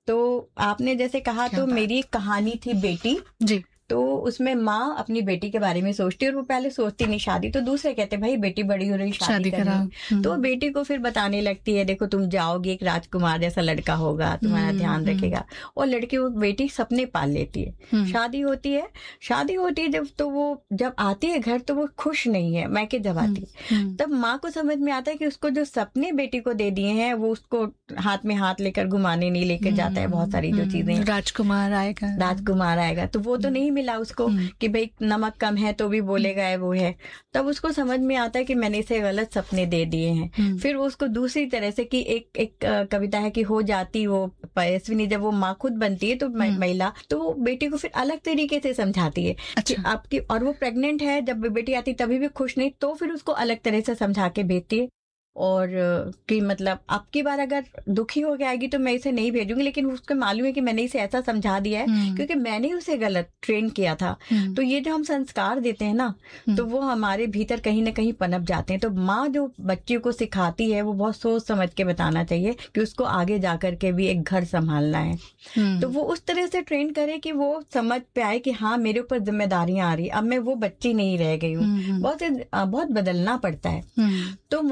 तो आपने जैसे कहा, तो मेरी कहानी थी बेटी जी। तो उसमें माँ अपनी बेटी के बारे में सोचती है, और वो पहले सोचती नहीं शादी, तो दूसरे कहते भाई बेटी बड़ी हो रही, शादी करनी। तो बेटी को फिर बताने लगती है, देखो तुम जाओगी, एक राजकुमार जैसा लड़का होगा, तुम्हारा ध्यान रखेगा। और लड़की, वो बेटी सपने पाल लेती है। शादी होती है, शादी होती है जब, तो वो जब आती है घर तो वो खुश नहीं है, मैके जब आती है तब माँ को समझ में आता है कि उसको जो सपने बेटी को दे दिए हैं वो उसको हाथ में हाथ लेकर घुमाने नहीं लेकर जाता है। बहुत सारी जो चीजें, राजकुमार आएगा, राजकुमार आएगा, तो वो तो नहीं मिला उसको कि भाई नमक कम है तो भी बोलेगा है वो है। तब उसको समझ में आता है कि मैंने इसे गलत सपने दे दिए हैं। फिर वो उसको दूसरी तरह से, कि एक एक कविता है कि हो जाती वो पयस्विनी, जब वो माँ खुद बनती है तो महिला, तो वो बेटी को फिर अलग तरीके से समझाती है। अच्छा। कि आपकी, और वो प्रेग्नेंट है, जब बेटी आती तभी भी खुश नहीं, तो फिर उसको अलग तरह से समझा के भेजती है। और कि मतलब अब की बार अगर दुखी हो के आएगी तो मैं इसे नहीं भेजूंगी, लेकिन उसको मालूम है कि मैंने इसे ऐसा समझा दिया है क्योंकि मैंने उसे गलत ट्रेन किया था। तो ये जो हम संस्कार देते हैं ना, तो वो हमारे भीतर कहीं ना कहीं पनप जाते हैं। तो माँ जो बच्चे को सिखाती है वो बहुत सोच समझ के बताना चाहिए कि उसको आगे जाकर के भी एक घर संभालना है। तो वो उस तरह से ट्रेन करे कि वो समझ पे आए कि हाँ मेरे ऊपर जिम्मेदारियां आ रही, अब मैं वो बच्ची नहीं रह गई हूँ। बहुत बहुत बदलना पड़ता है। तो मुझे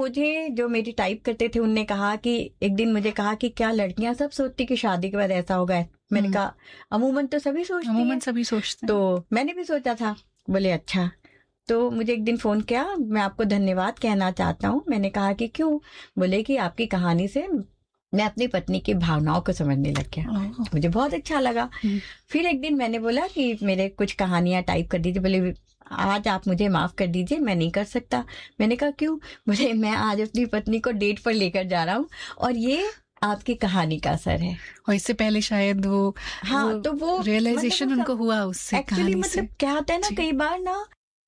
में जो मेरी टाइप करते थे उनने कहा कि एक दिन मुझे कहा कि क्या लड़कियां सब सोचती कि शादी के बाद ऐसा होगा? मैंने कहा अमूमन तो सभी सोचती अमूमन हैं। सभी सोचते हैं। तो मैंने भी सोचा था। बोले अच्छा। तो मुझे एक दिन फोन किया, मैं आपको धन्यवाद कहना चाहता हूँ। मैंने कहा कि क्यों? बोले कि आपकी कहानी से मैं अपनी पत्नी की भावनाओं को समझने लग गया। मुझे बहुत अच्छा लगा। फिर एक दिन मैंने बोला कि मेरे कुछ कहानियां टाइप कर दीजिए। बोले आज आप मुझे माफ कर दीजिए, मैं नहीं कर सकता। मैंने कहा क्यों? बोले मैं आज अपनी पत्नी को डेट पर लेकर जा रहा हूँ और ये आपकी कहानी का असर है। और इससे पहले शायद वो हाँ वो तो वो रियलाइजेशन मतलब उनको हुआ उससे, एक्चुअली कहानी मतलब से। क्या होता है ना, कई बार ना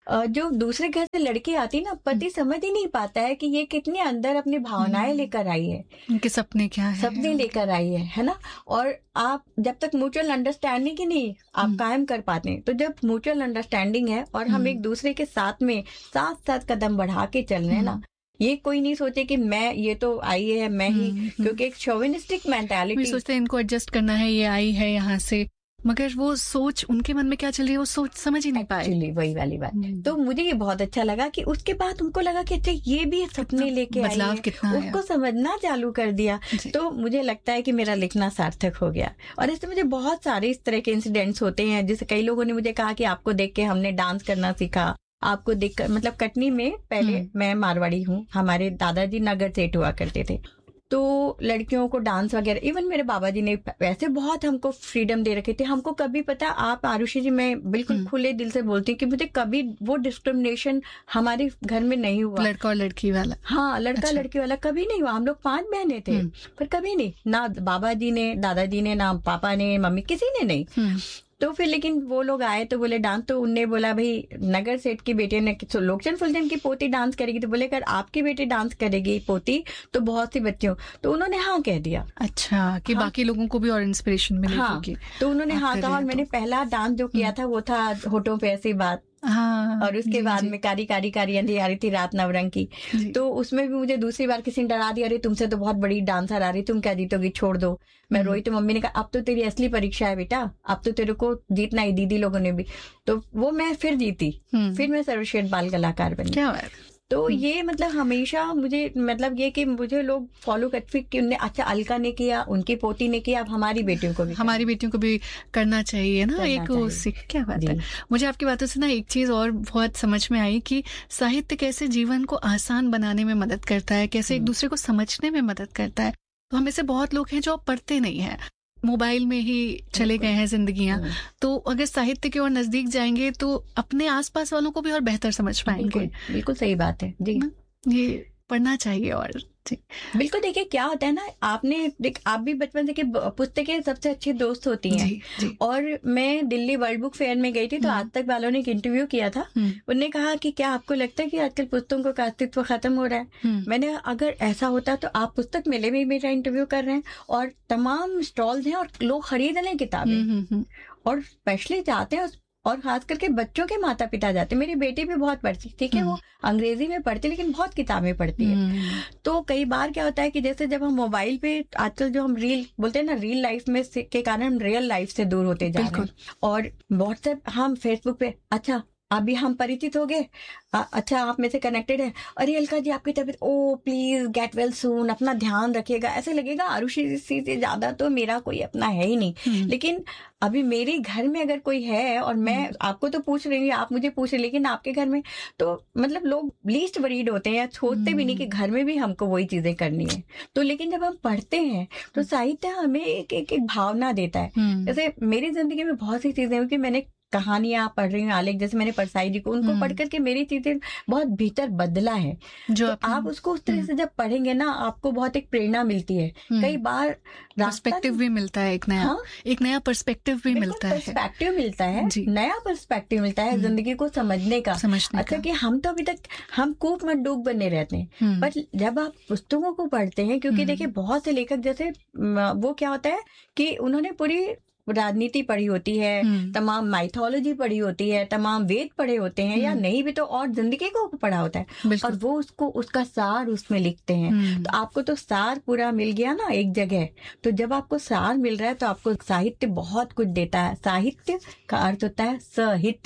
जो दूसरे घर से लड़की आती ना, पति समझ ही नहीं पाता है कि ये कितने अंदर अपनी भावनाएं लेकर आई है, उनके सपने क्या है, सपने लेकर आई है है ना। और आप जब तक म्यूचुअल अंडरस्टैंडिंग ही नहीं आप कायम कर पाते हैं, तो जब म्यूचुअल अंडरस्टैंडिंग है और हम एक दूसरे के साथ में साथ साथ कदम बढ़ा के चल रहे हैं ना, ये कोई नहीं सोचे कि मैं, ये तो आई है मैं ही, क्योंकि एक शोविनिस्टिक मेंटालिटी सोचते हैं इनको एडजस्ट करना है, ये आई है यहाँ से, मगर वो सोच उनके मन में क्या चल रही है वो सोच समझ ही नहीं पाए। एक्चुअली वही वाली बात। तो मुझे ये बहुत अच्छा लगा कि उसके बाद उनको लगा कि अच्छा ये भी सपने लेके आई है, कितना उसको समझना चालू कर दिया। तो मुझे लगता है कि मेरा लिखना सार्थक हो गया। और इससे मुझे बहुत सारे इस तरह के इंसिडेंट्स होते हैं, जैसे कई लोगों ने मुझे कहा कि आपको देख के हमने डांस करना सीखा, आपको देख मतलब कटनी में पहले, मैं मारवाड़ी हूँ, हमारे दादाजी नगर सेठ हुआ करते थे, तो लड़कियों को डांस वगैरह, इवन मेरे बाबा जी ने वैसे बहुत हमको फ्रीडम दे रखे थे। हमको कभी पता, आप आरुषि जी, मैं बिल्कुल खुले दिल से बोलती हूँ कि मुझे कभी वो डिस्क्रिमिनेशन हमारे घर में नहीं हुआ, लड़का और लड़की वाला। हाँ, लड़का अच्छा। लड़की वाला कभी नहीं हुआ। हम लोग पांच बहनें थे, पर कभी नहीं, ना बाबा जी ने, दादाजी ने, ना पापा ने, मम्मी, किसी ने नहीं। तो फिर लेकिन वो लोग आए तो बोले डांस, तो उनने बोला भाई नगर सेठ की बेटे ने, लोकचंद फुलचंद की पोती डांस करेगी, तो बोले अगर आपकी बेटी डांस करेगी पोती तो बहुत सी बच्चियों, तो उन्होंने हाँ कह दिया। अच्छा, कि हाँ, बाकी लोगों को भी और इंस्पिरेशन मिलेगी। हाँ, तो उन्होंने हाँ कहा। और मैंने पहला डांस जो किया था वो था होठों पे ऐसी बात। हाँ, और उसके बाद में कारी कारी कारी अंधियारी थी रात नवरंग की, तो उसमें भी मुझे दूसरी बार किसी ने डरा दिया, अरे तुमसे तो बहुत बड़ी डांसर आ रही, तुम क्या जीतोगी, छोड़ दो। मैं रोई तो मम्मी ने कहा अब तो तेरी असली परीक्षा है बेटा, अब तो तेरे को जीतना ही, दीदी लोगों ने भी। तो वो मैं फिर जीती, फिर मैं सर्वश्रेष्ठ बाल कलाकार बनी। क्या बात। तो ये मतलब हमेशा मुझे मतलब ये कि मुझे लोग फॉलो करते कि उनने, अच्छा अलका ने किया, उनकी पोती ने किया, अब हमारी बेटियों को भी हमारी बेटियों को भी करना चाहिए ना, एक सीख। क्या बात है। मुझे आपकी बातों से ना एक चीज और बहुत समझ में आई कि साहित्य कैसे जीवन को आसान बनाने में मदद करता है, कैसे एक दूसरे को समझने में मदद करता है। तो हम में से बहुत लोग हैं जो पढ़ते नहीं है, मोबाइल में ही चले गए हैं जिंदगियां, तो अगर साहित्य की ओर नजदीक जाएंगे तो अपने आसपास वालों को भी और बेहतर समझ पाएंगे। बिल्कुल, बिल्कुल सही बात है जी, ये पढ़ना चाहिए। और बिल्कुल, देखिए क्या होता है ना, आपने देख, आप भी बचपन से कि पुस्तकें सबसे अच्छी दोस्त होती हैं। जी, जी। और मैं दिल्ली वर्ल्ड बुक फेयर में गई थी, तो आज तक वालों ने एक इंटरव्यू किया था, उन्होंने कहा कि क्या आपको लगता है कि आजकल पुस्तकों का अस्तित्व खत्म हो रहा है? मैंने अगर ऐसा होता तो आप पुस्तक मेले में मेरा इंटरव्यू कर रहे हैं और तमाम स्टॉल्स हैं और लोग खरीद रहे हैं किताबें, और स्पेशली चाहते हैं, और खास करके बच्चों के माता पिता जाते। मेरी बेटी भी बहुत पढ़ती, ठीक है, वो अंग्रेजी में पढ़ती लेकिन बहुत किताबें पढ़ती है। तो कई बार क्या होता है कि जैसे जब हम मोबाइल पे आजकल जो हम रील बोलते हैं ना, रील लाइफ में के कारण हम रियल लाइफ से दूर होते जा रहे हैं। और व्हाट्सएप, हम फेसबुक पे, अच्छा अभी हम परिचित हो गए, अच्छा आप में से कनेक्टेड है, अरे अलका जी आपकी तबीयत, ओ प्लीज गेट वेल सून, अपना ध्यान रखिएगा। ऐसे लगेगा आरुषि से ज्यादा तो मेरा कोई अपना है ही नहीं। लेकिन अभी मेरे घर में अगर कोई है, और मैं आपको तो पूछ रही हूँ, आप मुझे पूछ रहे, लेकिन आपके घर में तो मतलब लोग लीस्ट वरीड होते हैं या सोचते भी नहीं कि घर में भी हमको वही चीजें करनी है। तो लेकिन जब हम पढ़ते हैं तो साहित्य हमें एक एक, एक भावना देता है। जैसे मेरी जिंदगी में बहुत सी चीजें हुई कि मैंने कहानियां पढ़ रही हूँ, आलेख जैसे मैंने परसाई जी को, उनको पढ़ करके मेरी चीजें बहुत भीतर बदला है। जो तो आप उसको उस तरह से जब पढ़ेंगे ना, आपको बहुत एक प्रेरणा मिलती है। कई बार पर्सपेक्टिव भी मिलता है, एक नया हाँ? एक नया पर्सपेक्टिव भी मिलता है, पर्सपेक्टिव मिलता है, नया पर्सपेक्टिव मिलता है जिंदगी को समझने का, समझने अच्छा का। कि हम तो अभी तक हम कूप में डूब बने रहते हैं, पर जब आप पुस्तकों को पढ़ते हैं, क्योंकि देखिए बहुत से लेखक, जैसे वो क्या होता है कि उन्होंने पूरी राजनीति पढ़ी होती है, तमाम माइथोलॉजी पढ़ी होती है, तमाम वेद पढ़े होते हैं, या नहीं भी तो और जिंदगी को पढ़ा होता है, और वो उसको उसका सार उसमें लिखते हैं। तो आपको तो सार पूरा मिल गया ना एक जगह। तो जब आपको सार मिल रहा है तो आपको साहित्य बहुत कुछ देता है। साहित्य का अर्थ होता है सहित,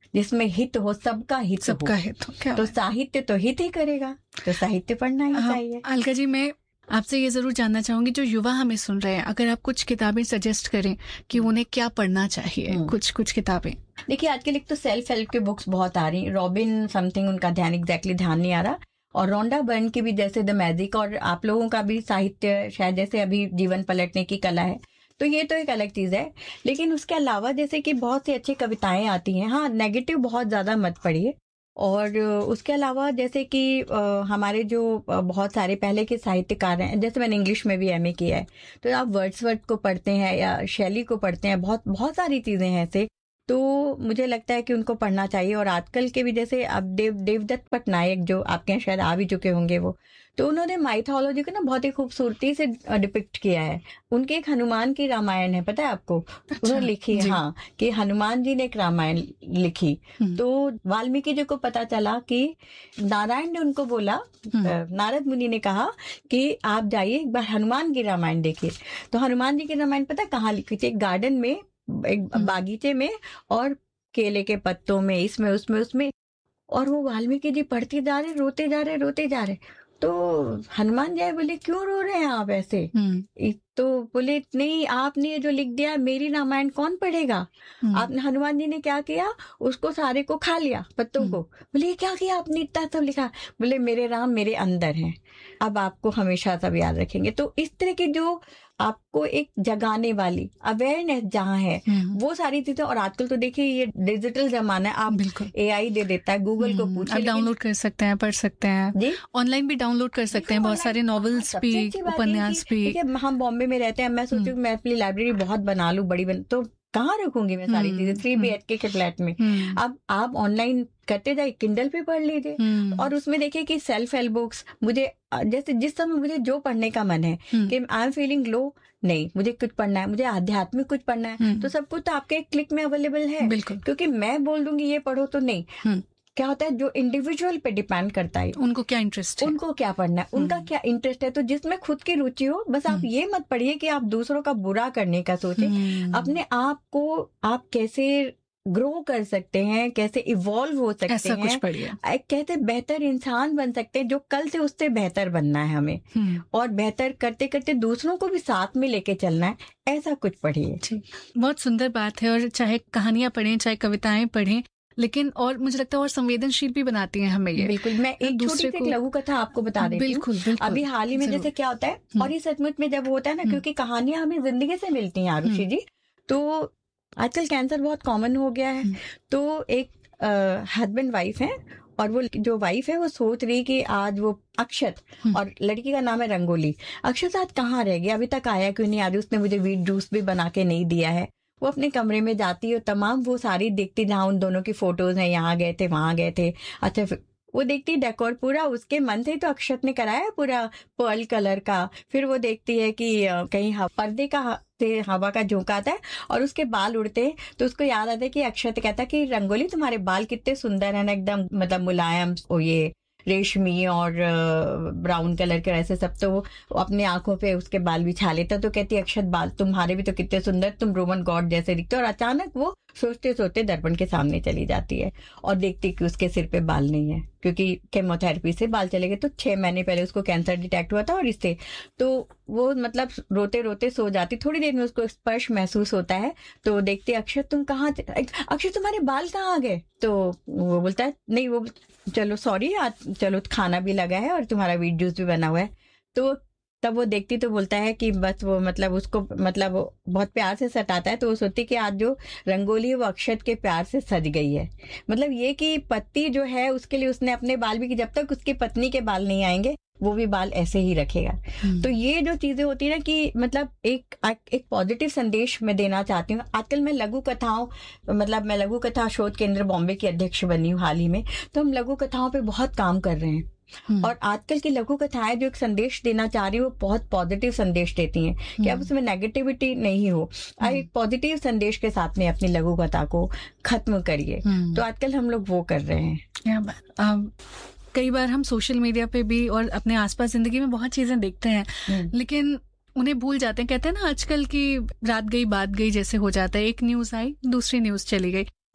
जिसमें हित हो, सबका हित सबका हो। हित हो, क्या तो बात। साहित्य तो हित ही करेगा, तो साहित्य पढ़ना ही हाँ, चाहिए। अलका जी, मैं आपसे ये जरूर जानना चाहूंगी, जो युवा हमें सुन रहे हैं, अगर आप कुछ किताबें सजेस्ट करें कि उन्हें क्या पढ़ना चाहिए, हम्म। कुछ कुछ किताबें। देखिए आजकल एक तो सेल्फ हेल्प के बुक्स बहुत आ रही, रॉबिन समथिंग, उनका ध्यान एग्जैक्टली ध्यान नहीं आ रहा, और रोंडा बर्न की भी जैसे द मैजिक, और आप लोगों का भी साहित्य शायद जैसे अभी जीवन पलटने की कला है, तो ये तो एक अलग चीज है। लेकिन उसके अलावा जैसे कि बहुत सी अच्छी कविताएं आती हैं। हाँ, नेगेटिव बहुत ज्यादा मत पढ़िए। और उसके अलावा जैसे कि अ, हमारे जो अ, बहुत सारे पहले के साहित्यकार हैं, जैसे मैंने इंग्लिश में भी एमए किया है, तो आप वर्ड्सवर्थ को पढ़ते हैं या शैली को पढ़ते हैं, बहुत बहुत सारी चीजें हैं ऐसे, तो मुझे लगता है कि उनको पढ़ना चाहिए। और आजकल के भी जैसे अब देव देवदत्त पटनायक, जो आपके यहाँ शायद आ भी चुके होंगे वो, तो उन्होंने माइथोलॉजी को ना बहुत ही खूबसूरती से डिपिक्ट किया है। उनके एक हनुमान की रामायण है, पता है आपको? अच्छा, उन्होंने लिखी है, जी। हाँ, कि हनुमान जी ने एक रामायण लिखी। हम्म। तो वाल्मीकि जी को पता चला कि नारायण ने उनको बोला, हम्म। अ, नारद मुनि ने कहा कि आप जाइए एक बार हनुमान की रामायण देखिए। तो हनुमान जी की रामायण पता है कहाँ लिखी थी? एक गार्डन में, एक हम्म। बागीचे में, और केले के पत्तों में, इसमें उसमें उसमें। और वो वाल्मीकि जी पढ़ते जा रहे, रोते जा रहे, रोते जा रहे। तो हनुमान जी बोले, क्यों रो रहे हैं आप ऐसे? हम्म। इ- तो बोले, नहीं, आपने ये जो लिख दिया, मेरी रामायण कौन पढ़ेगा? हम्म। आपने, हनुमान जी ने क्या किया, उसको सारे को खा लिया, पत्तों हम्म। को। बोले, ये क्या किया आपने, इतना सब लिखा? बोले, मेरे राम मेरे अंदर हैं, अब आपको हमेशा सब याद रखेंगे। तो इस तरह की जो आपको एक जगाने वाली अवेयरनेस जहाँ है, हम्म। वो सारी चीजें। और आजकल तो देखिए ये डिजिटल जमाना है, आप बिल्कुल। एआई दे देता है, गूगल को हम्म, पूछिए, आप लेकिन डाउनलोड कर सकते हैं, पढ़ सकते हैं, जी, ऑनलाइन भी डाउनलोड कर सकते हैं, बहुत सारे नॉवेल्स सबसे भी, अच्छी बात ये उपन्यास कि भी। देखिए हम बॉम्बे में रहते हैं, मैं सोचू मैं अपनी लाइब्रेरी बहुत बना लूं, बड़ी बन, तो कहाँ रखूंगी मैं सारी चीजें थ्री बी एच के फ्लैट में? हम्म। अब आप ऑनलाइन करते जाइए, किंडल पे पढ़ लीजिए। हम्म। और उसमें देखिए कि सेल्फ हेल्प बुक्स, मुझे अ, जैसे जिस समय मुझे जो पढ़ने का मन है, हम्म। कि आई एम फीलिंग लो, नहीं मुझे कुछ पढ़ना है, मुझे आध्यात्मिक कुछ पढ़ना है, हम्म। तो सब कुछ तो आपके एक क्लिक में अवेलेबल है। बिल्कुल। क्योंकि मैं बोल दूंगी ये पढ़ो तो नहीं, हम्म। क्या होता है, जो इंडिविजुअल पे डिपेंड करता है, उनको क्या इंटरेस्ट है, उनको क्या पढ़ना है, उनका हम्म। क्या इंटरेस्ट है। तो जिसमें खुद की रुचि हो, बस आप हम्म। ये मत पढ़िए कि आप दूसरों का बुरा करने का सोचें। हम्म। अपने आप को आप कैसे ग्रो कर सकते हैं, कैसे इवॉल्व हो सकते ऐसा कुछ हैं, पढ़िए। एक कैसे बेहतर इंसान बन सकते हैं, जो कल से उससे बेहतर बनना है हमें, हम्म। और बेहतर करते करते दूसरों को भी साथ में लेके चलना है, ऐसा कुछ पढ़िए। ठीक, बहुत सुंदर बात है। और चाहे कहानियां पढ़ें, चाहे कविताएं पढ़ें, लेकिन और मुझे लगता है और संवेदनशील भी बनाती हैं हमें ये। बिल्कुल। मैं एक छोटी दूसरे सी एक को- लघु कथा आपको बता देती हूँ। बिल्कुल बिल्कुल। अभी हाल ही में जरूर। जैसे क्या होता है, हम्म। और ये सचमुच में जब होता है ना, हम्म। क्योंकि कहानियां हमें जिंदगी से मिलती हैं आरुषि हम्म। जी। तो आजकल कैंसर बहुत कॉमन हो गया है। हम्म। तो एक हस्बैंड वाइफ है, और वो जो वाइफ है वो सोच रही कि आज वो अक्षत, हम्म। और लड़की का नाम है रंगोली, अक्षत आज कहाँ रह गया, अभी तक आया क्यों नहीं, आज उसने मुझे वीट जूस भी बना के नहीं दिया है। वो अपने कमरे में जाती है, तमाम वो सारी देखती जहाँ उन दोनों की फोटोज हैं, यहाँ गए थे वहां गए थे, अच्छा फिर वो देखती डेकोर पूरा उसके मन से ही तो अक्षत ने कराया है, पूरा पर्ल कलर का। फिर वो देखती है कि अ, कहीं ह- पर्दे का ह- से हवा का झोंका आता है और उसके बाल उड़ते हैं, तो उसको याद आता है कि अक्षत कहता है कि रंगोली तुम्हारे बाल कितने सुंदर है ना, एकदम मतलब मुलायम, ओ ये रेशमी और ब्राउन कलर के ऐसे सब। तो वो अपने आंखों पे उसके बाल बिछा लेता, तो कहती है अक्षत बाल तुम्हारे भी तो कितने सुंदर, तुम रोमन गॉड जैसे दिखते हो। और अचानक वो सोचते सोचते दर्पण के सामने चली जाती है और देखती कि उसके सिर पे बाल नहीं है, क्योंकि केमोथेरेपी से बाल चले गए। तो छह महीने पहले उसको कैंसर डिटेक्ट हुआ था, और इससे तो वो मतलब रोते रोते सो जाती। थोड़ी देर में उसको स्पर्श महसूस होता है, तो देखती अक्षत तुम कहाँ, अक्षत तुम्हारे बाल कहाँ आ गए? तो वो बोलता है नहीं, वो चलो सॉरी, आज चलो खाना भी लगा है और तुम्हारा वीट जूस भी बना हुआ है। तो तब वो देखती तो बोलता है कि बस वो मतलब उसको मतलब वो बहुत प्यार से सटाता है, तो वो सोचती कि आज जो रंगोली है वो अक्षत के प्यार से सज गई है। मतलब ये कि पति जो है उसके लिए उसने अपने बाल भी, कि जब तक उसकी पत्नी के बाल नहीं आएंगे वो भी बाल ऐसे ही रखेगा। तो ये जो चीजें होती है ना कि मतलब एक एक पॉजिटिव संदेश मैं देना चाहती हूँ। आजकल मैं लघु कथाओं मतलब मैं लघु कथा शोध केंद्र बॉम्बे की अध्यक्ष बनी हूँ हाल ही में, तो हम लघु कथाओं पे बहुत काम कर रहे हैं। और आजकल की लघु कथाएं जो एक संदेश देना चाह रही है वो बहुत पॉजिटिव संदेश देती हैं, कि अब उसमें नेगेटिविटी नहीं हो, आप एक पॉजिटिव संदेश के साथ में अपनी लघु कथा को खत्म करिए। तो आजकल हम लोग वो कर रहे हैं। क्या बात। um, कई बार हम सोशल मीडिया पे भी और अपने आसपास जिंदगी में बहुत चीजें देखते हैं, लेकिन उन्हें भूल जाते हैं। कहते हैं ना आजकल की रात गई बात गई जैसे हो जाता है, एक न्यूज आई दूसरी न्यूज चली गई।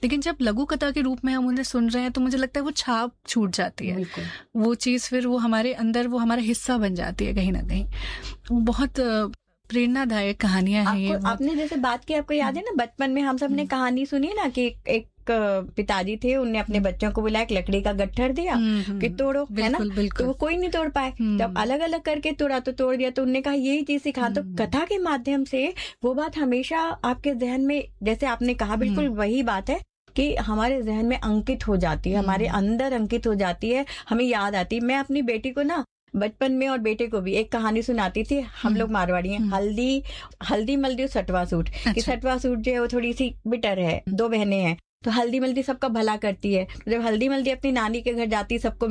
लेकिन जब लघु कथा के रूप में हम उन्हें सुन रहे हैं तो मुझे लगता है वो छाप छूट जाती है, वो चीज़ फिर वो हमारे अंदर वो हमारा हिस्सा बन जाती है कहीं ना कहीं। वो बहुत प्रेरणादायक कहानियां हैं ये। आपने जैसे बात की, आपको याद है ना बचपन में हम सब ने कहानी सुनी ना कि एक पिताजी थे, उनने अपने बच्चों को बुलाया, एक लकड़ी का गट्ठर दिया कि तोड़ो, है ना, तो वो कोई नहीं तोड़ पाए। जब अलग अलग करके तोड़ा तो तोड़ दिया, तो उनने कहा यही चीज सिखा। तो कथा के माध्यम से वो बात हमेशा आपके जहन में, जैसे आपने कहा, बिल्कुल वही बात है कि हमारे जहन में अंकित हो जाती है, हमारे अंदर अंकित हो जाती है, हमें याद आती है। मैं अपनी बेटी को ना बचपन में और बेटे को भी एक कहानी सुनाती थी। हम लोग मारवाड़ी हैं, हल्दी हल्दी मल्दी सटवा सूट। कि सटवा सूट जो है वो थोड़ी सी बिटर है, दो बहनें हैं, तो हल्दी मल्दी सबका भला करती है। जब हल्दी मल्दी अपनी नानी के घर जाती, सबको